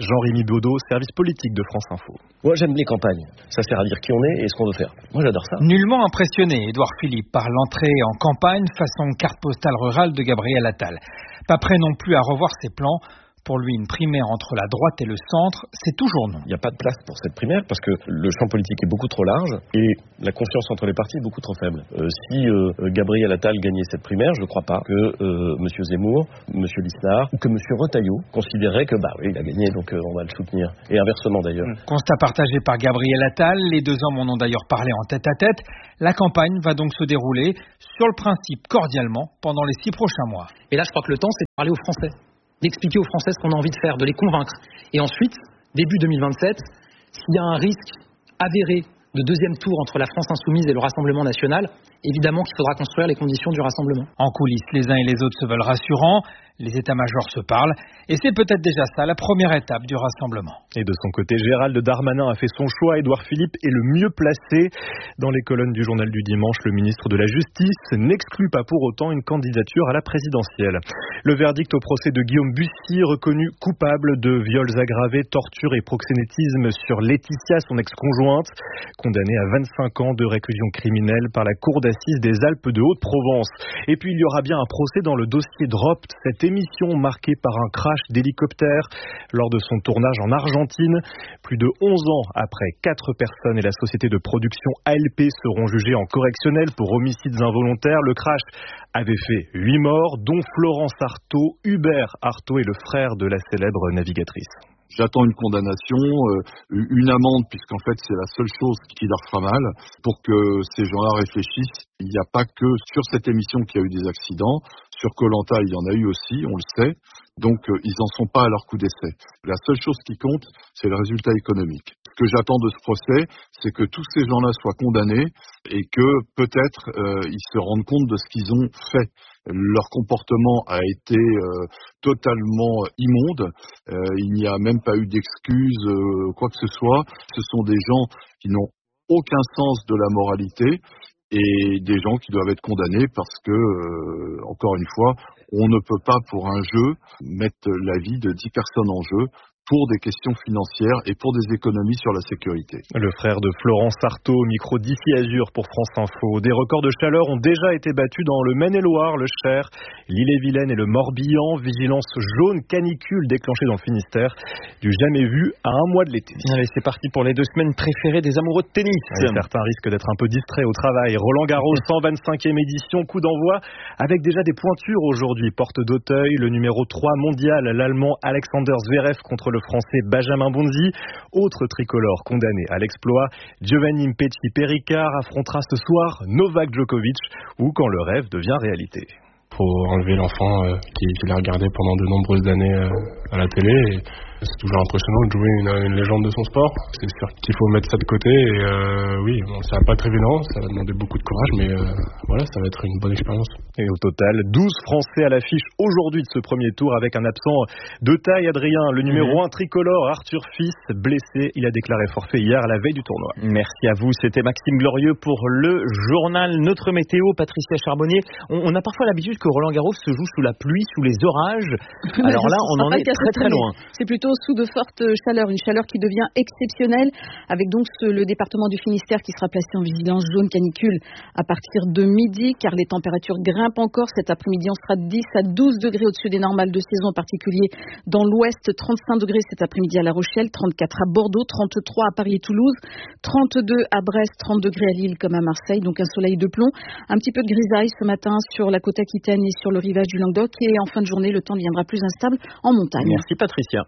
Jean-Rémy Baudot, service politique de France Info. Moi j'aime les campagnes, ça sert à dire qui on est et ce qu'on veut faire. Moi j'adore ça. Nullement impressionné, Édouard Philippe, par l'entrée en campagne façon carte postale rurale de Gabriel Attal. Pas prêt non plus à revoir ses plans. Pour lui, une primaire entre la droite et le centre, c'est toujours non. Il n'y a pas de place pour cette primaire parce que le champ politique est beaucoup trop large et la confiance entre les partis est beaucoup trop faible. Euh, si euh, Gabriel Attal gagnait cette primaire, je ne crois pas que euh, M. Zemmour, M. Lisnard ou que M. Retailleau considéraient que bah oui, il a gagné, donc euh, on va le soutenir. Et inversement d'ailleurs. Mmh. Constat partagé par Gabriel Attal, les deux hommes en ont d'ailleurs parlé en tête à tête. La campagne va donc se dérouler sur le principe cordialement pendant les six prochains mois. Et là, je crois que le temps, c'est de parler aux Français, d'expliquer aux Français ce qu'on a envie de faire, de les convaincre. Et ensuite, début deux mille vingt-sept, s'il y a un risque avéré de deuxième tour entre la France insoumise et le Rassemblement national, évidemment qu'il faudra construire les conditions du rassemblement. En coulisses, les uns et les autres se veulent rassurants, les états-majors se parlent, et c'est peut-être déjà ça la première étape du rassemblement. Et de son côté, Gérald Darmanin a fait son choix. Édouard Philippe est le mieux placé. Dans les colonnes du journal du dimanche, le ministre de la Justice n'exclut pas pour autant une candidature à la présidentielle. Le verdict au procès de Guillaume Bussy, reconnu coupable de viols aggravés, torture et proxénétisme sur Laetitia, son ex-conjointe, condamné à vingt-cinq ans de réclusion criminelle par la Cour d'assises des Alpes de Haute-Provence. Et puis il y aura bien un procès dans le dossier Dropped, cette émission marquée par un crash d'hélicoptère lors de son tournage en Argentine. Plus de onze ans après, quatre personnes et la société de production A L P seront jugées en correctionnel pour homicides involontaires. Le crash avait fait huit morts, dont Florence Artaud. Hubert Artaud est le frère de la célèbre navigatrice. J'attends une condamnation, euh, une amende, puisqu'en fait c'est la seule chose qui leur fera mal, pour que ces gens-là réfléchissent. Il n'y a pas que sur cette émission qu'il y a eu des accidents, sur Koh-Lanta il y en a eu aussi, on le sait, donc euh, ils n'en sont pas à leur coup d'essai. La seule chose qui compte, c'est le résultat économique. Ce que j'attends de ce procès, c'est que tous ces gens-là soient condamnés et que peut-être euh, ils se rendent compte de ce qu'ils ont fait. Leur comportement a été euh, totalement immonde. Euh, il n'y a même pas eu d'excuses, euh, quoi que ce soit. Ce sont des gens qui n'ont aucun sens de la moralité et des gens qui doivent être condamnés parce que, euh, encore une fois, on ne peut pas pour un jeu mettre la vie de dix personnes en jeu pour des questions financières et pour des économies sur la sécurité. Le frère de Florence Artaud, micro d'ici Azur pour France Info. Des records de chaleur ont déjà été battus dans le Maine-et-Loire, le Cher, l'Ille-et-Vilaine et le Morbihan. Vigilance jaune canicule déclenchée dans le Finistère, du jamais vu à un mois de l'été. Allez, c'est parti pour les deux semaines préférées des amoureux de tennis. Allez, certains risquent d'être un peu distraits au travail. Roland Garros, cent vingt-cinquième édition, coup d'envoi avec déjà des pointures aujourd'hui. Porte d'Auteuil, le numéro trois mondial, l'Allemand Alexander Zverev contre le Français Benjamin Bonzi. Autre tricolore condamné à l'exploit, Giovanni Mpetshi Perricard affrontera ce soir Novak Djokovic, ou quand le rêve devient réalité. Faut enlever l'enfant euh, qui, qui l'a regardé pendant de nombreuses années euh, à la télé. Et c'est toujours impressionnant de jouer une, une légende de son sport. C'est sûr qu'il faut mettre ça de côté. Et euh, oui, bon, ça va pas être évident, ça va demander beaucoup de courage, mais euh, voilà, ça va être une bonne expérience. Et au total, douze Français à l'affiche aujourd'hui de ce premier tour avec un absent de taille, Adrien. Le numéro un tricolore, Arthur Fils, blessé. Il a déclaré forfait hier à la veille du tournoi. Merci à vous. C'était Maxime Glorieux pour le journal Notre Météo. Patricia Charbonnier, on, on a parfois l'habitude que Roland Garros se joue sous la pluie, sous les orages. Alors là, on en est très très loin. C'est plutôt sous de fortes chaleurs, une chaleur qui devient exceptionnelle, avec donc ce, le département du Finistère qui sera placé en vigilance jaune canicule à partir de midi, car les températures grimpent encore. Cet après-midi, on sera de dix à douze degrés au-dessus des normales de saison, en particulier dans l'ouest, trente-cinq degrés cet après-midi à La Rochelle, trente-quatre à Bordeaux, trente-trois à Paris et Toulouse, trente-deux à Brest, trente degrés à Lille comme à Marseille, donc un soleil de plomb, un petit peu de grisaille ce matin sur la côte aquitaine et sur le rivage du Languedoc, et en fin de journée, le temps deviendra plus instable en montagne. Merci Patricia.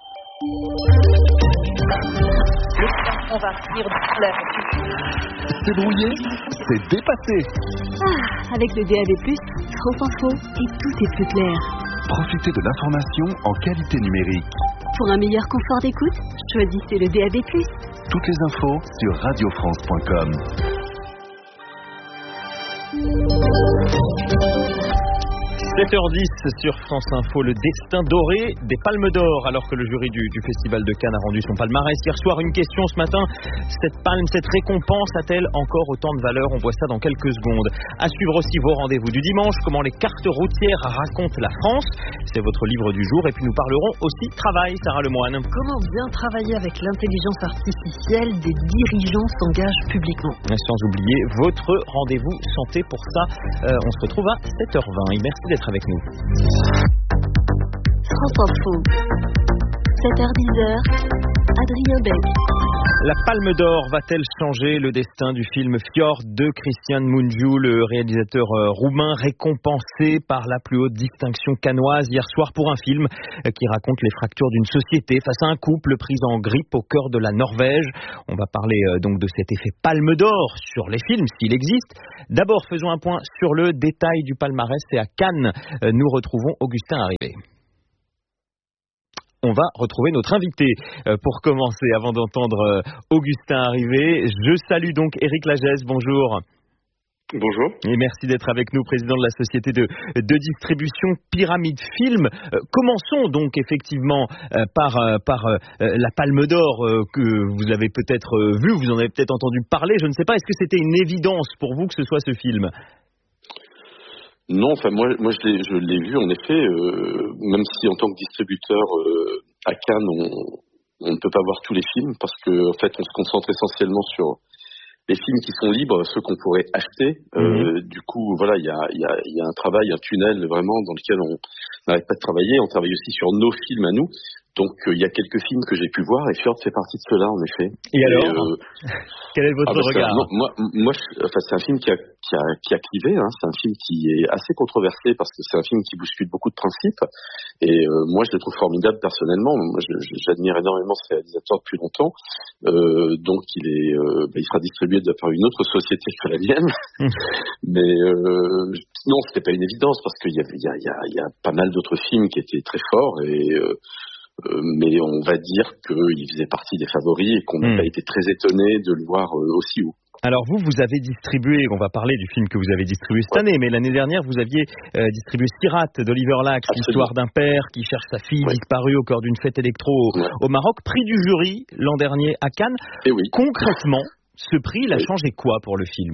On va finir de l'air. C'est brouillé, c'est dépassé. Ah, avec le D A B plus, France Info, et tout est plus clair. Profitez de l'information en qualité numérique. Pour un meilleur confort d'écoute, choisissez le D A B plus. Toutes les infos sur radio france point com. sept heures dix sur France Info, le destin doré des Palmes d'Or, alors que le jury du, du Festival de Cannes a rendu son palmarès hier soir. Une question ce matin, cette palme, cette récompense a-t-elle encore autant de valeur? On voit ça dans quelques secondes. À suivre aussi vos rendez-vous du dimanche, comment les cartes routières racontent la France. c'est votre livre du jour. Et puis nous parlerons aussi travail, Sarah Lemoine. Comment bien travailler avec l'intelligence artificielle, des dirigeants s'engagent publiquement. Sans oublier votre rendez-vous santé. Pour ça, euh, on se retrouve à sept heures vingt. Et merci d'être avec nous. France Info, sept heures dix, Adrien Beck. La Palme d'Or va-t-elle changer le destin du film Fjord de Cristian Mungiu, le réalisateur roumain récompensé par la plus haute distinction cannoise hier soir pour un film qui raconte les fractures d'une société face à un couple pris en grippe au cœur de la Norvège. On va parler donc de cet effet Palme d'Or sur les films, s'il existe. D'abord, faisons un point sur le détail du palmarès. Et à Cannes, nous retrouvons Augustin Arrivé. On va retrouver notre invité pour commencer. Avant d'entendre Augustin arriver, je salue donc Éric Lagesse. Bonjour. Bonjour. Et merci d'être avec nous, président de la société de, de distribution Pyramide Film. Euh, commençons donc effectivement euh, par, euh, par euh, la Palme d'Or euh, que vous avez peut-être euh, vu, vous en avez peut-être entendu parler. Je ne sais pas, est-ce que c'était une évidence pour vous que ce soit ce film ? Non, enfin moi, moi je l'ai, je l'ai vu en effet, euh, même si en tant que distributeur euh, à Cannes, on, on ne peut pas voir tous les films parce que en fait, on se concentre essentiellement sur les films qui sont libres, ceux qu'on pourrait acheter. Euh, mmh. Du coup, voilà, il y a, y, a, y a un travail, un tunnel vraiment dans lequel on n'arrête pas de travailler. On travaille aussi sur nos films à nous. Donc, il euh, y a quelques films que j'ai pu voir et Fjord fait partie de ceux-là, en effet. Et, et alors euh, quel est votre ah, bah, regard un, Moi, moi je, enfin, c'est un film qui a, qui a, qui a clivé. Hein. C'est un film qui est assez controversé parce que c'est un film qui bouscule beaucoup de principes. Et euh, moi, je le trouve formidable personnellement. Moi, je, j'admire énormément ce réalisateur depuis longtemps. Euh, donc, il est, euh, bah, il sera distribué par une autre société que la mienne. Mais euh, non, c'était pas une évidence parce qu'il y a, il y a, il y a, il y a pas mal d'autres films qui étaient très forts et euh, Euh, mais on va dire qu'il faisait partie des favoris et qu'on n'a mmh. pas été très étonné de le voir euh, aussi haut. Alors vous, vous avez distribué, on va parler du film que vous avez distribué cette ouais. année, mais l'année dernière, vous aviez euh, distribué Sirat d'Oliver Lacks, l'histoire d'un père qui cherche sa fille ouais. disparue au cœur d'une fête électro au, ouais. au Maroc, prix du jury l'an dernier à Cannes. Et oui. Concrètement, ce prix, il a oui. changé quoi pour le film ?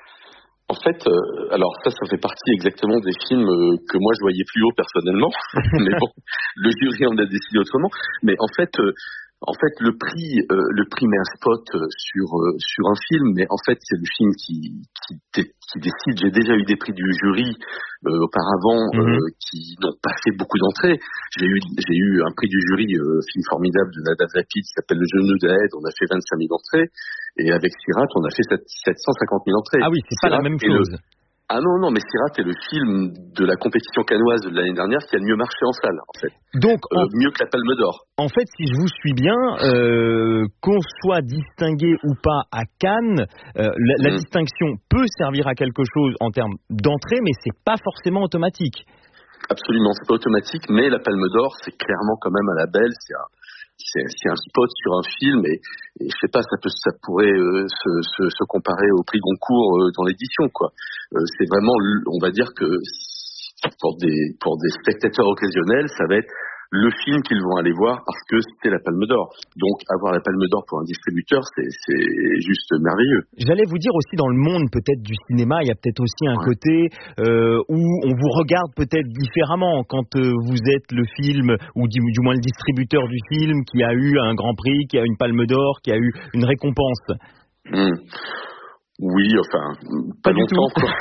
En fait, euh, alors ça, ça fait partie exactement des films euh, que moi je voyais plus haut personnellement. Mais bon, le jury en a décidé autrement. Mais en fait, euh, en fait, le prix, euh, le prix met un spot euh, sur euh, sur un film, mais en fait, c'est le film qui qui, qui décide. J'ai déjà eu des prix du jury euh, auparavant euh, mm-hmm. qui n'ont pas fait beaucoup d'entrées. J'ai eu j'ai eu un prix du jury, euh, film formidable de Nadav Lapid qui s'appelle Le Genou d'Aed. On a fait vingt-cinq mille entrées. Et avec Sirat, on a fait sept cent cinquante mille entrées. Ah oui, c'est Sirat pas la même chose. Le... Ah non, non, mais Sirat est le film de la compétition cannoise de l'année dernière qui a le mieux marché en salle, en fait. Donc, euh, en... mieux que la Palme d'Or. En fait, si je vous suis bien, euh, qu'on soit distingué ou pas à Cannes, euh, la, la mmh. distinction peut servir à quelque chose en termes d'entrée, mais c'est pas forcément automatique. Absolument, c'est pas automatique, mais la Palme d'Or, c'est clairement quand même un label, c'est un... C'est, c'est un spot sur un film et, et je sais pas, ça peut, ça pourrait euh, se, se, se comparer au prix Goncourt euh, dans l'édition, quoi. Euh, c'est vraiment, on va dire que pour des pour des spectateurs occasionnels, ça va être le film qu'ils vont aller voir parce que c'était la Palme d'Or. Donc avoir la Palme d'Or pour un distributeur, c'est, c'est juste merveilleux. J'allais vous dire aussi dans le monde peut-être du cinéma, il y a peut-être aussi un ouais. côté euh, où on vous regarde peut-être différemment quand euh, vous êtes le film ou du, du moins le distributeur du film qui a eu un grand prix, qui a une Palme d'Or, qui a eu une récompense. Mmh. Oui, enfin, pas, pas longtemps quoi.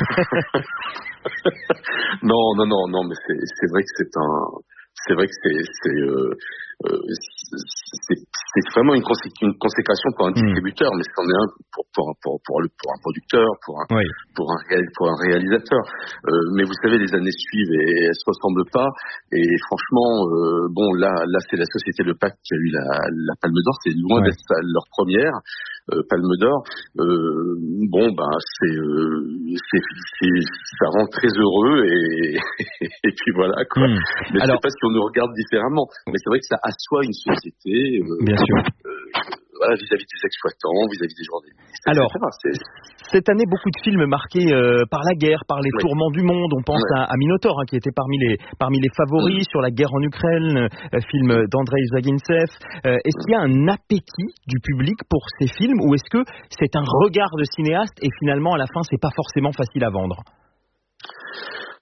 non, non, non, non, mais c'est, c'est vrai que c'est un... C'est vrai que c'est c'est, euh, euh, c'est, c'est vraiment une, consé- une consécration pour un distributeur, mmh. mais c'en est un pour pour pour pour, le, pour un producteur, pour un oui. pour un réal, pour un réalisateur. Euh, mais vous savez, les années suivent et elles se ressemblent pas. Et franchement, euh, bon là là c'est la société Le Pacte qui a eu la la Palme d'Or. C'est loin ouais. d'être leur première euh, Palme d'Or. Euh, bon ben c'est, euh, c'est c'est ça rend très heureux et et puis voilà quoi. Mmh. Mais Alors, je sais pas si on nous regarde différemment, mais c'est vrai que ça assoit une société. Euh, Bien sûr. Euh, voilà, vis-à-vis des exploitants, vis-à-vis des journalistes. Alors, cette année, beaucoup de films marqués euh, par la guerre, par les oui. tourments du monde. On pense ouais. à, à Minotaur, hein, qui était parmi les parmi les favoris mmh. sur la guerre en Ukraine, euh, film d'Andrei Zagintsev. Euh, est-ce qu'il y a un appétit du public pour ces films, ou est-ce que c'est un regard de cinéaste et finalement à la fin, c'est pas forcément facile à vendre?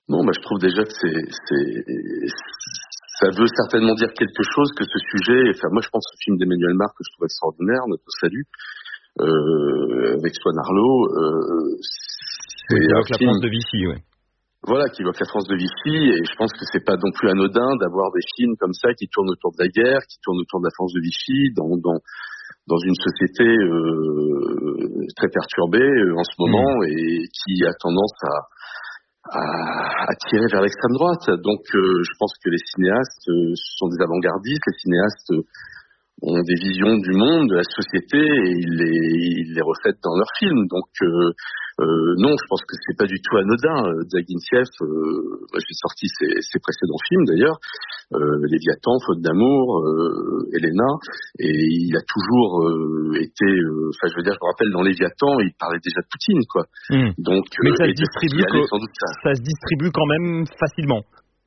Non, bah, je trouve déjà que c'est, c'est, ça veut certainement dire quelque chose que ce sujet. Enfin, moi, je pense au film d'Emmanuel Mar que je trouve extraordinaire, Notre Salut, euh, avec Swan Arlo. Euh, c'est oui, un avec la film, France de Vichy, oui. Voilà, qui évoque la France de Vichy, et je pense que c'est pas non plus anodin d'avoir des films comme ça qui tournent autour de la guerre, qui tournent autour de la France de Vichy, dans dans dans une société euh, très perturbée euh, en ce moment mmh. et qui a tendance à à, à tirer vers l'extrême droite. Donc, euh, je pense que les cinéastes euh, sont des avant-gardistes, les cinéastes euh, ont des visions du monde, de la société, et ils les, ils les reflètent dans leurs films. Donc, euh, euh, non, je pense que c'est pas du tout anodin. Zaguintiev, euh, j'ai sorti ses, ses précédents films d'ailleurs, euh, Léviathan, Faute d'amour, euh, Elena, et il a toujours euh, été, enfin, euh, je veux dire, je me rappelle dans Léviathan, il parlait déjà de Poutine, quoi. Mmh. Donc, mais euh, ça, se distribue allait, que, sans doute, ça. ça se distribue quand même facilement.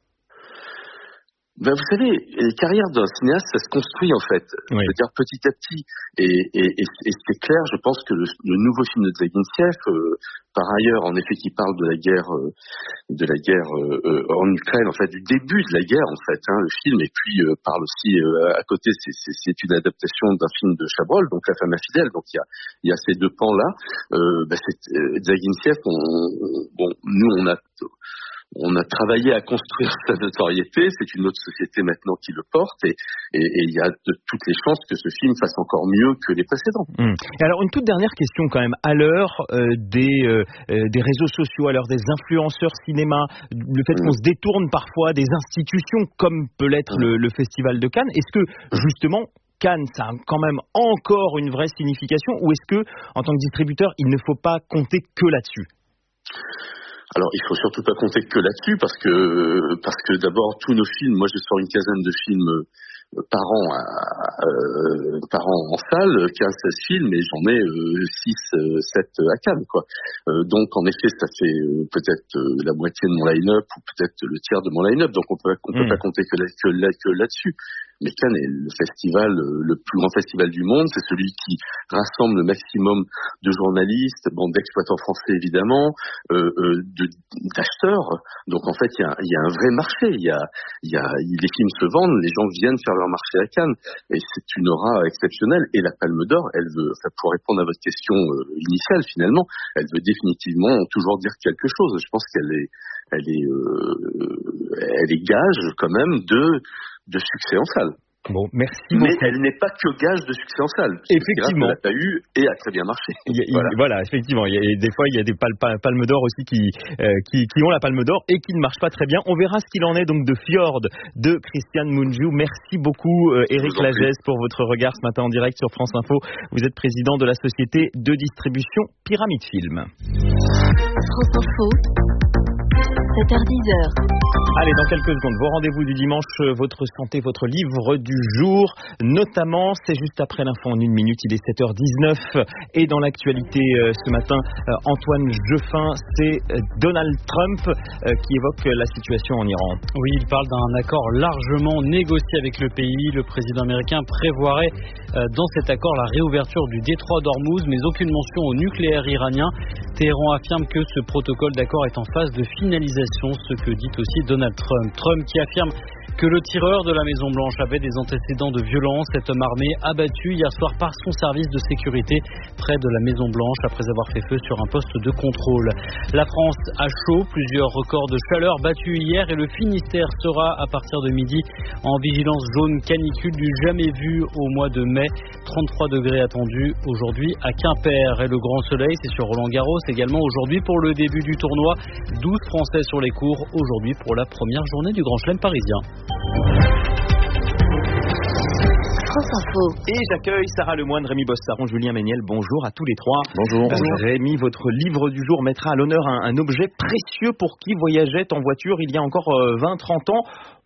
Ben, vous savez, les carrières d'un cinéaste, ça se construit en fait. Oui. Je veux dire petit à petit. Et, et, et, et c'est clair, je pense que le, le nouveau film de Zaguintiev, euh, par ailleurs, en effet, qui parle de la guerre, euh, de la guerre euh, en Ukraine, en fait, du début de la guerre, en fait, hein, le film, et puis euh, parle aussi euh, à côté, c'est, c'est, c'est une adaptation d'un film de Chabrol, donc La femme infidèle. Donc il y a, il y a ces deux pans là. Euh, ben, c'est, euh, Zaguintiev, on, bon, nous on a On a travaillé à construire sa notoriété, c'est une autre société maintenant qui le porte, et, et, et il y a de toutes les chances que ce film fasse encore mieux que les précédents. Mmh. Et alors une toute dernière question quand même, à l'heure euh, des, euh, des réseaux sociaux, à l'heure des influenceurs cinéma, le fait mmh. qu'on se détourne parfois des institutions comme peut l'être mmh. le, le Festival de Cannes, est-ce que justement Cannes, ça a quand même encore une vraie signification, ou est-ce que, en tant que distributeur, il ne faut pas compter que là-dessus ? Alors, il faut surtout pas compter que là-dessus, parce que parce que d'abord tous nos films, moi je sors une quinzaine de films par an, à, euh, par an en salle, quinze seize films, et j'en ai euh, six sept à Cannes, quoi. Euh, donc en effet, ça fait euh, peut-être euh, la moitié de mon line-up, ou peut-être le tiers de mon line-up. Donc on peut on peut mmh. pas compter que, là, que, là, que là-dessus. Mais Cannes est le festival, le plus grand festival du monde. C'est celui qui rassemble le maximum de journalistes, bon, d'exploitants français évidemment, euh, euh, de, d'acheteurs. Donc en fait, il y a, y a un vrai marché. Il y a, il y a, les films se vendent, les gens viennent faire leur marché à Cannes, et c'est une aura exceptionnelle. Et la Palme d'Or, elle veut, enfin, pour répondre à votre question euh, initiale finalement, elle veut définitivement toujours dire quelque chose. Je pense qu'elle est, elle est, euh, elle est gage quand même de de succès en salle. Bon, merci Mais beaucoup. elle n'est pas que gage de succès en salle. Effectivement. Elle a eu et a très bien marché. Il y a, voilà. voilà, effectivement. Il y a, des fois, il y a des pal- pal- palmes d'or aussi qui, euh, qui, qui ont la palme d'or et qui ne marchent pas très bien. On verra ce qu'il en est donc de Fjord de Christian Mungiu. Merci beaucoup, euh, Éric Lagesse, pour votre regard ce matin en direct sur France Info. Vous êtes président de la société de distribution Pyramide Film. France Info. sept heures dix. Allez, dans quelques secondes, vos rendez-vous du dimanche, votre santé, votre livre du jour, notamment, c'est juste après l'info en une minute, il est sept heures dix-neuf. Et dans l'actualité euh, ce matin, euh, Antoine Jeffin, c'est euh, Donald Trump euh, qui évoque la situation en Iran. Oui, il parle d'un accord largement négocié avec le pays. Le président américain prévoirait euh, dans cet accord la réouverture du détroit d'Ormuz, mais aucune mention au nucléaire iranien. Téhéran affirme que ce protocole d'accord est en phase de finalisation, ce que dit aussi Donald Trump. Trump qui affirme que le tireur de la Maison-Blanche avait des antécédents de violence. Cet homme armé abattu hier soir par son service de sécurité près de la Maison-Blanche après avoir fait feu sur un poste de contrôle. La France a chaud, plusieurs records de chaleur battus hier, et le Finistère sera à partir de midi en vigilance jaune canicule du jamais vu au mois de mai. trente-trois degrés attendus aujourd'hui à Quimper. Et le grand soleil, c'est sur Roland-Garros également aujourd'hui pour le début du tournoi. douze Français sur les cours aujourd'hui pour la première journée du Grand Chelem parisien. France Info. Et j'accueille Sarah Lemoine, Rémi Bossaron, Julien Méniel. Bonjour à tous les trois. Bonjour. Bonjour. Rémi, votre livre du jour mettra à l'honneur un, un objet précieux pour qui voyageait en voiture il y a encore euh, vingt trente ans.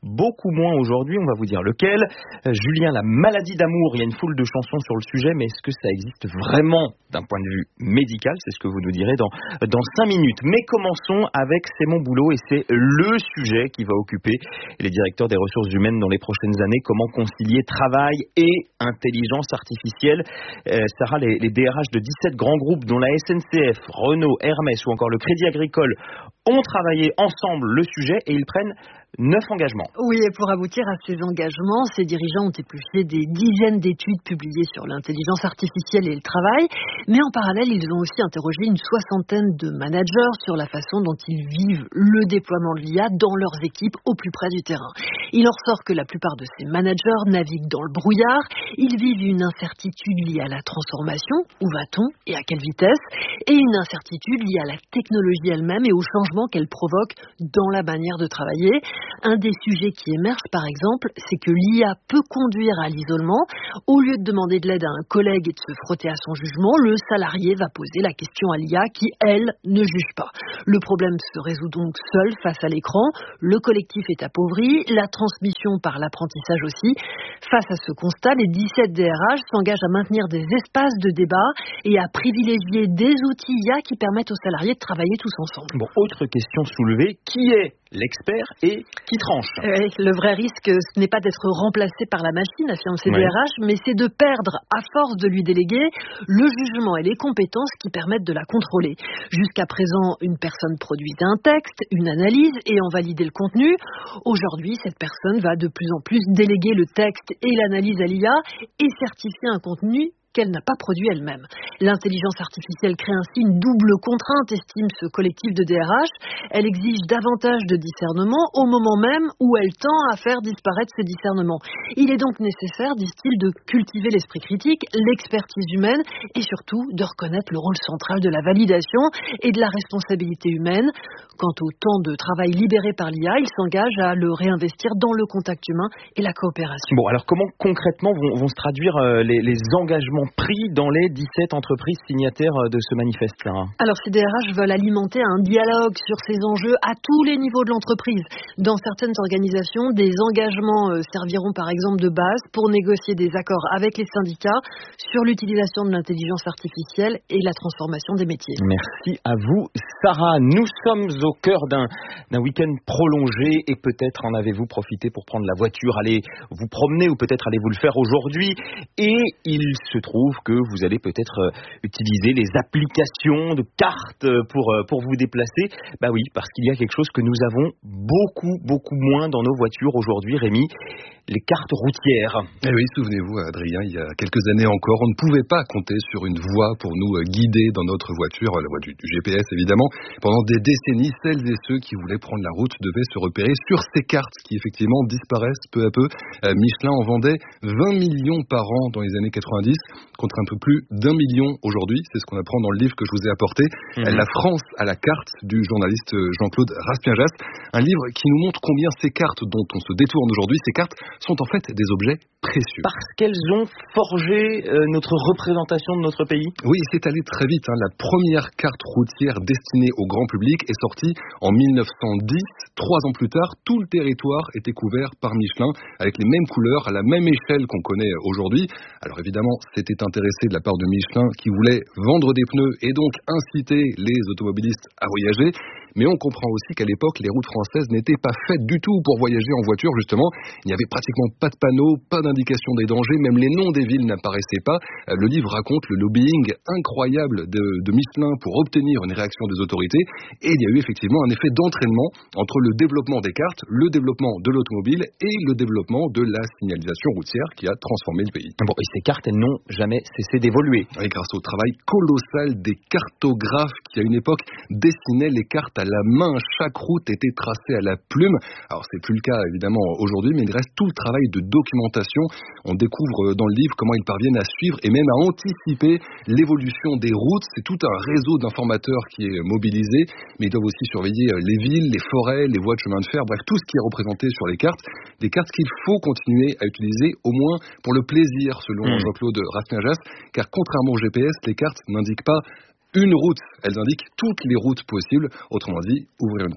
beaucoup moins aujourd'hui, on va vous dire lequel. Euh, Julien, la maladie d'amour, il y a une foule de chansons sur le sujet, mais est-ce que ça existe vraiment d'un point de vue médical? C'est ce que vous nous direz dans, dans cinq minutes. Mais commençons avec C'est mon boulot, et c'est le sujet qui va occuper les directeurs des ressources humaines dans les prochaines années. Comment concilier travail et intelligence artificielle? euh, Sarah, les, les D R H de dix-sept grands groupes, dont la S N C F, Renault, Hermès ou encore le Crédit Agricole, ont travaillé ensemble le sujet et ils prennent neuf engagements. Oui, et pour aboutir à ces engagements, ces dirigeants ont épluché des dizaines d'études publiées sur l'intelligence artificielle et le travail, mais en parallèle, ils ont aussi interrogé une soixantaine de managers sur la façon dont ils vivent le déploiement de l'I A dans leurs équipes au plus près du terrain. Il en ressort que la plupart de ces managers naviguent dans le brouillard, ils vivent une incertitude liée à la transformation, où va-t-on et à quelle vitesse, et une incertitude liée à la technologie elle-même et au changement qu'elle provoque dans la manière de travailler. Un des sujets qui émerge, par exemple, c'est que l'I A peut conduire à l'isolement. Au lieu de demander de l'aide à un collègue et de se frotter à son jugement, le salarié va poser la question à l'I A qui, elle, ne juge pas. Le problème se résout donc seul face à l'écran. Le collectif est appauvri, la transmission par l'apprentissage aussi. Face à ce constat, les dix-sept D R H s'engagent à maintenir des espaces de débat et à privilégier des outils I A qui permettent aux salariés de travailler tous ensemble. Bon, autre question soulevée, qui est l'expert et qui tranche? Oui, le vrai risque, ce n'est pas d'être remplacé par la machine, affirme ces oui. D R H, mais c'est de perdre, à force de lui déléguer, le jugement et les compétences qui permettent de la contrôler. Jusqu'à présent, une personne produisait un texte, une analyse et en validait le contenu. Aujourd'hui, cette personne va de plus en plus déléguer le texte et l'analyse à l'I A et certifier un contenu qu'elle n'a pas produit elle-même. L'intelligence artificielle crée ainsi une double contrainte, estime ce collectif de D R H. Elle exige davantage de discernement au moment même où elle tend à faire disparaître ce discernement. Il est donc nécessaire, disent-ils, de cultiver l'esprit critique, l'expertise humaine et surtout de reconnaître le rôle central de la validation et de la responsabilité humaine. Quant au temps de travail libéré par l'I A, il s'engage à le réinvestir dans le contact humain et la coopération. Bon, alors comment concrètement vont, vont se traduire euh, les, les engagements pris dans les dix-sept entreprises signataires de ce manifeste, Clara? Alors, ces D R H veulent alimenter un dialogue sur ces enjeux à tous les niveaux de l'entreprise. Dans certaines organisations, des engagements serviront par exemple de base pour négocier des accords avec les syndicats sur l'utilisation de l'intelligence artificielle et la transformation des métiers. Merci à vous, Sarah. Nous sommes au cœur d'un, d'un week-end prolongé et peut-être en avez-vous profité pour prendre la voiture, aller vous promener ou peut-être allez-vous le faire aujourd'hui. Et il se trouve que vous allez peut-être utiliser les applications de cartes pour, pour vous déplacer. Bah oui, parce qu'il y a quelque chose que nous avons beaucoup, beaucoup moins dans nos voitures aujourd'hui, Rémi, les cartes routières. Eh oui, souvenez-vous, Adrien, il y a quelques années encore, on ne pouvait pas compter sur une voie pour nous guider dans notre voiture, la voie du, du G P S évidemment. Pendant des décennies, celles et ceux qui voulaient prendre la route devaient se repérer sur ces cartes qui effectivement disparaissent peu à peu. Euh, Michelin en vendait vingt millions par an dans les années quatre-vingt-dix, contre un peu plus d'un million aujourd'hui. C'est ce qu'on apprend dans le livre que je vous ai apporté. Mmh. La France à la carte du journaliste Jean-Claude Raspienjas. Un livre qui nous montre combien ces cartes dont on se détourne aujourd'hui, ces cartes sont en fait des objets précieux. Parce qu'elles ont forgé euh, notre représentation de notre pays. Oui, c'est allé très vite. Hein. La première carte routière destinée au grand public est sortie en mille neuf cent dix. Trois ans plus tard, tout le territoire était couvert par Michelin, avec les mêmes couleurs, à la même échelle qu'on connaît aujourd'hui. Alors évidemment, c'était intéressé de la part de Michelin qui voulait vendre des pneus et donc inciter les automobilistes à voyager. Mais on comprend aussi qu'à l'époque, les routes françaises n'étaient pas faites du tout pour voyager en voiture, justement. Il n'y avait pratiquement pas de panneaux, pas d'indication des dangers, même les noms des villes n'apparaissaient pas. Le livre raconte le lobbying incroyable de, de Michelin pour obtenir une réaction des autorités. Et il y a eu effectivement un effet d'entraînement entre le développement des cartes, le développement de l'automobile et le développement de la signalisation routière qui a transformé le pays. Bon, et ces cartes, elles n'ont jamais cessé d'évoluer. Et grâce au travail colossal des cartographes qui, à une époque, dessinaient les cartes à la main. Chaque route était tracée à la plume. Alors, c'est plus le cas, évidemment, aujourd'hui, mais il reste tout le travail de documentation. On découvre dans le livre comment ils parviennent à suivre et même à anticiper l'évolution des routes. C'est tout un réseau d'informateurs qui est mobilisé, mais ils doivent aussi surveiller les villes, les forêts, les voies de chemin de fer, bref, tout ce qui est représenté sur les cartes. Des cartes qu'il faut continuer à utiliser, au moins pour le plaisir, selon mmh. Jean-Claude Raspienjas, car contrairement au G P S, les cartes n'indiquent pas une route, elles indiquent toutes les routes possibles. Autrement dit, ouvrir une carte,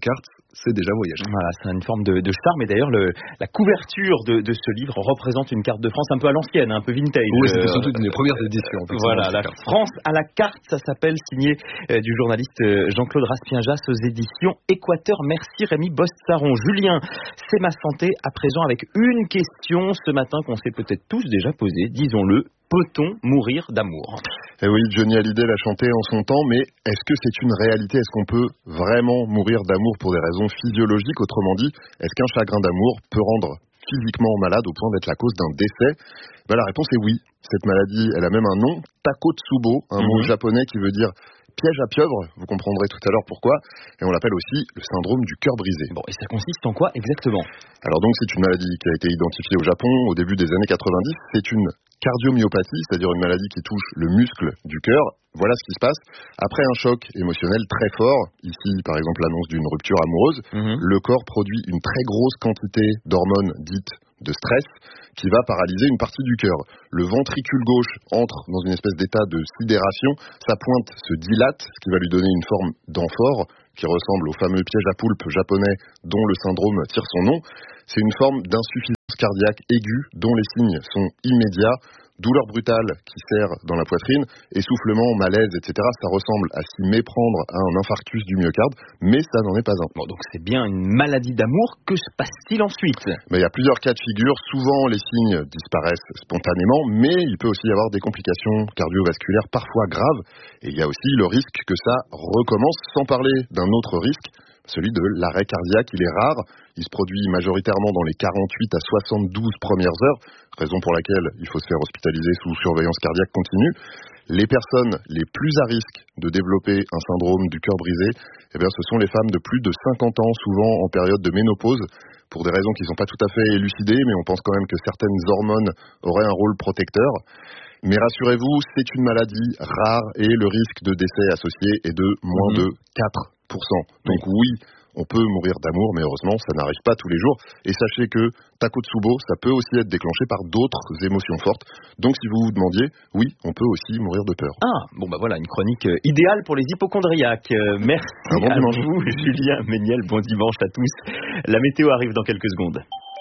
c'est déjà voyager. Voilà, c'est une forme de, de charme. Et d'ailleurs, le, la couverture de, de ce livre représente une carte de France un peu à l'ancienne, un peu vintage. Oui, c'était surtout une des premières éditions. Voilà, la France à la carte, ça s'appelle, signé euh, du journaliste euh, Jean-Claude Raspienjas aux éditions Équateur. Merci Rémi Bossaron. Julien, c'est ma santé à présent avec une question ce matin qu'on s'est peut-être tous déjà posée, disons-le. Peut-on mourir d'amour ? Eh oui, Johnny Hallyday l'a chanté en son temps, mais est-ce que c'est une réalité ? Est-ce qu'on peut vraiment mourir d'amour pour des raisons physiologiques ? Autrement dit, est-ce qu'un chagrin d'amour peut rendre physiquement malade au point d'être la cause d'un décès ? Ben, la réponse est oui. Cette maladie, elle a même un nom, Takotsubo, un mot japonais qui veut dire piège à pieuvre, vous comprendrez tout à l'heure pourquoi, et on l'appelle aussi le syndrome du cœur brisé. Bon, et ça consiste en quoi exactement ? Alors donc c'est une maladie qui a été identifiée au Japon au début des années quatre-vingt-dix, c'est une cardiomyopathie, c'est-à-dire une maladie qui touche le muscle du cœur. Voilà ce qui se passe. Après un choc émotionnel très fort, ici par exemple l'annonce d'une rupture amoureuse, mmh. le corps produit une très grosse quantité d'hormones dites de stress qui va paralyser une partie du cœur. Le ventricule gauche entre dans une espèce d'état de sidération, sa pointe se dilate, ce qui va lui donner une forme d'amphore qui ressemble au fameux piège à poulpe japonais dont le syndrome tire son nom. C'est une forme d'insuffisance cardiaque aiguë dont les signes sont immédiats. Douleur brutale qui serre dans la poitrine, essoufflement, malaise, et cetera. Ça ressemble à s'y méprendre à un infarctus du myocarde, mais ça n'en est pas un. Bon, donc c'est bien une maladie d'amour. Que se passe-t-il ensuite ? Mais il y a plusieurs cas de figure. Souvent, les signes disparaissent spontanément, mais il peut aussi y avoir des complications cardiovasculaires parfois graves. Et il y a aussi le risque que ça recommence, sans parler d'un autre risque, celui de l'arrêt cardiaque. Il est rare, il se produit majoritairement dans les quarante-huit à soixante-douze premières heures, raison pour laquelle il faut se faire hospitaliser sous surveillance cardiaque continue. Les personnes les plus à risque de développer un syndrome du cœur brisé, eh bien, ce sont les femmes de plus de cinquante ans, souvent en période de ménopause, pour des raisons qui ne sont pas tout à fait élucidées, mais on pense quand même que certaines hormones auraient un rôle protecteur. Mais rassurez-vous, c'est une maladie rare et le risque de décès associé est de moins mmh. de quatre pour cent. Donc oui, on peut mourir d'amour, mais heureusement, ça n'arrive pas tous les jours. Et sachez que Takotsubo, ça peut aussi être déclenché par d'autres émotions fortes. Donc si vous vous demandiez, oui, on peut aussi mourir de peur. Ah, bon bah voilà, une chronique euh, idéale pour les hypochondriaques. Euh, merci Un bon à dimanche. vous, Julien Méniel. Bon dimanche à tous. La météo arrive dans quelques secondes.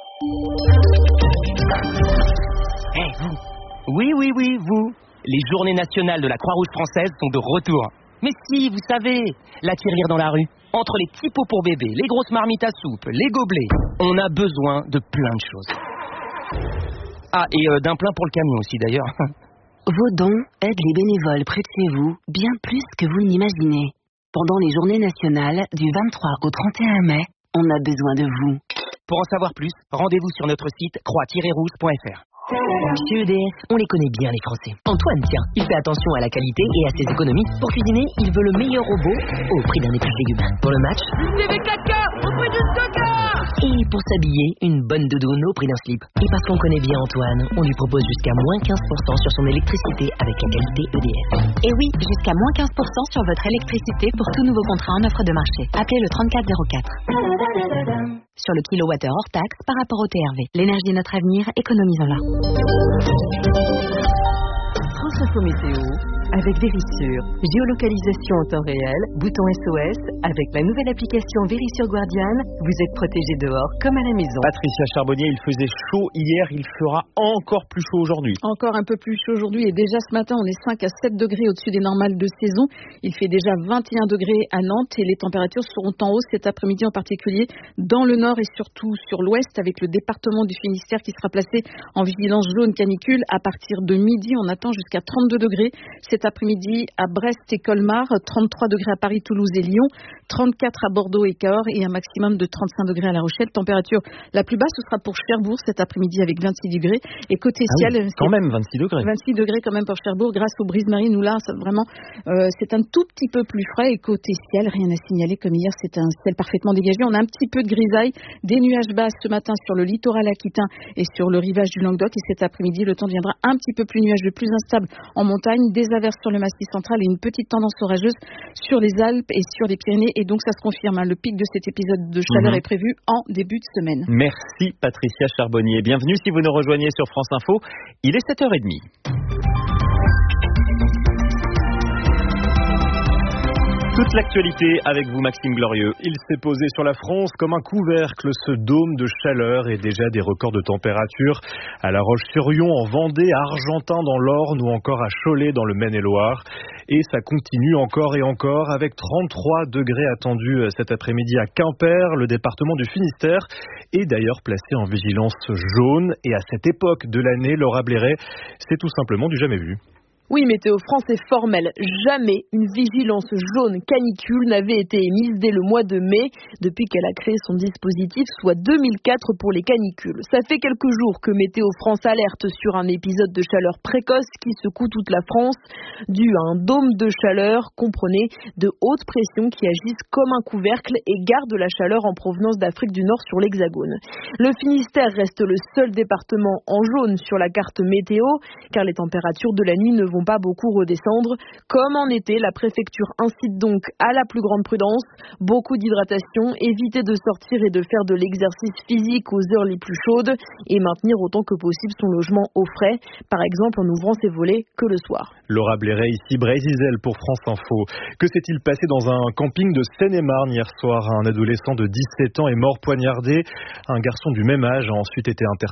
Hey, vous. Oui, oui, oui, vous. Les journées nationales de la Croix-Rouge française sont de retour. Mais si, vous savez, la tirelire dans la rue, entre les petits pots pour bébé, les grosses marmites à soupe, les gobelets, on a besoin de plein de choses. Ah, et euh, d'un plein pour le camion aussi d'ailleurs. Vos dons aident les bénévoles près de chez vous bien plus que vous n'imaginez. Pendant les journées nationales du vingt-trois au trente et un mai, on a besoin de vous. Pour en savoir plus, rendez-vous sur notre site croix tiret rouge point f r. Chez E D F, on les connaît bien les Français. Antoine, tiens, il fait attention à la qualité et à ses économies. Pour cuisiner, il veut le meilleur robot au prix d'un épluche légumes. Pour le match, une T V caca au prix d'une coca. Et pour s'habiller, une bonne doudoune au prix d'un slip. Et parce qu'on connaît bien Antoine, on lui propose jusqu'à moins quinze pour cent sur son électricité avec la qualité E D F. Et oui, jusqu'à moins quinze pour cent sur votre électricité pour tout nouveau contrat en offre de marché. Appelez le trente-quatre zéro quatre. Sur le kilowattheure hors taxe par rapport au T R V. L'énergie est notre avenir, économisons-la. France Info Météo avec Vérissure. Géolocalisation en temps réel, bouton S O S. Avec la nouvelle application Vérissure Guardian, vous êtes protégé dehors comme à la maison. Patricia Charbonnier, il faisait chaud hier, il fera encore plus chaud aujourd'hui. Encore un peu plus chaud aujourd'hui et déjà ce matin on est cinq à sept degrés au-dessus des normales de saison. Il fait déjà vingt et un degrés à Nantes et les températures seront en hausse cet après-midi en particulier dans le nord et surtout sur l'ouest avec le département du Finistère qui sera placé en vigilance jaune canicule. À partir de midi on attend jusqu'à trente-deux degrés. Cet après-midi à Brest et Colmar, trente-trois degrés à Paris, Toulouse et Lyon, trente-quatre à Bordeaux et Cahors et un maximum de trente-cinq degrés à La Rochelle. Température la plus basse, ce sera pour Cherbourg cet après-midi avec vingt-six degrés. Et côté ah ciel, oui, quand même vingt-six degrés. vingt-six degrés quand même pour Cherbourg grâce aux brises marines où là, ça, vraiment, euh, c'est un tout petit peu plus frais. Et côté ciel, rien à signaler comme hier, c'est un ciel parfaitement dégagé. On a un petit peu de grisaille, des nuages bas ce matin sur le littoral aquitain et sur le rivage du Languedoc. Et cet après-midi, le temps deviendra un petit peu plus nuageux, plus instable en montagne, des averses sur le massif central et une petite tendance orageuse sur les Alpes et sur les Pyrénées. Et donc ça se confirme, hein, le pic de cet épisode de chaleur mmh. est prévu en début de semaine. Merci Patricia Charbonnier. Bienvenue si vous nous rejoignez sur France Info. Il est sept heures trente. Toute l'actualité avec vous, Maxime Glorieux. Il s'est posé sur la France comme un couvercle, ce dôme de chaleur et déjà des records de température à La Roche-sur-Yon, en Vendée, à Argentin dans l'Orne ou encore à Cholet dans le Maine-et-Loire. Et ça continue encore et encore avec trente-trois degrés attendus cet après-midi à Quimper, le département du Finistère est d'ailleurs placé en vigilance jaune. Et à cette époque de l'année, Laura Blairet, c'est tout simplement du jamais vu. Oui, Météo France est formelle. Jamais une vigilance jaune canicule n'avait été émise dès le mois de mai, depuis qu'elle a créé son dispositif, soit deux mille quatre pour les canicules. Ça fait quelques jours que Météo France alerte sur un épisode de chaleur précoce qui secoue toute la France, dû à un dôme de chaleur, comprenez, de haute pression qui agissent comme un couvercle et gardent la chaleur en provenance d'Afrique du Nord sur l'Hexagone. Le Finistère reste le seul département en jaune sur la carte météo, car les températures de la nuit ne vont pas beaucoup redescendre. Comme en été, la préfecture incite donc à la plus grande prudence, beaucoup d'hydratation, éviter de sortir et de faire de l'exercice physique aux heures les plus chaudes et maintenir autant que possible son logement au frais, par exemple en ouvrant ses volets que le soir. Laura Blairet, ici Brésil pour France Info. Que s'est-il passé dans un camping de Seine-et-Marne hier soir? Un adolescent de dix-sept ans est mort poignardé. Un garçon du même âge a ensuite été interpellé.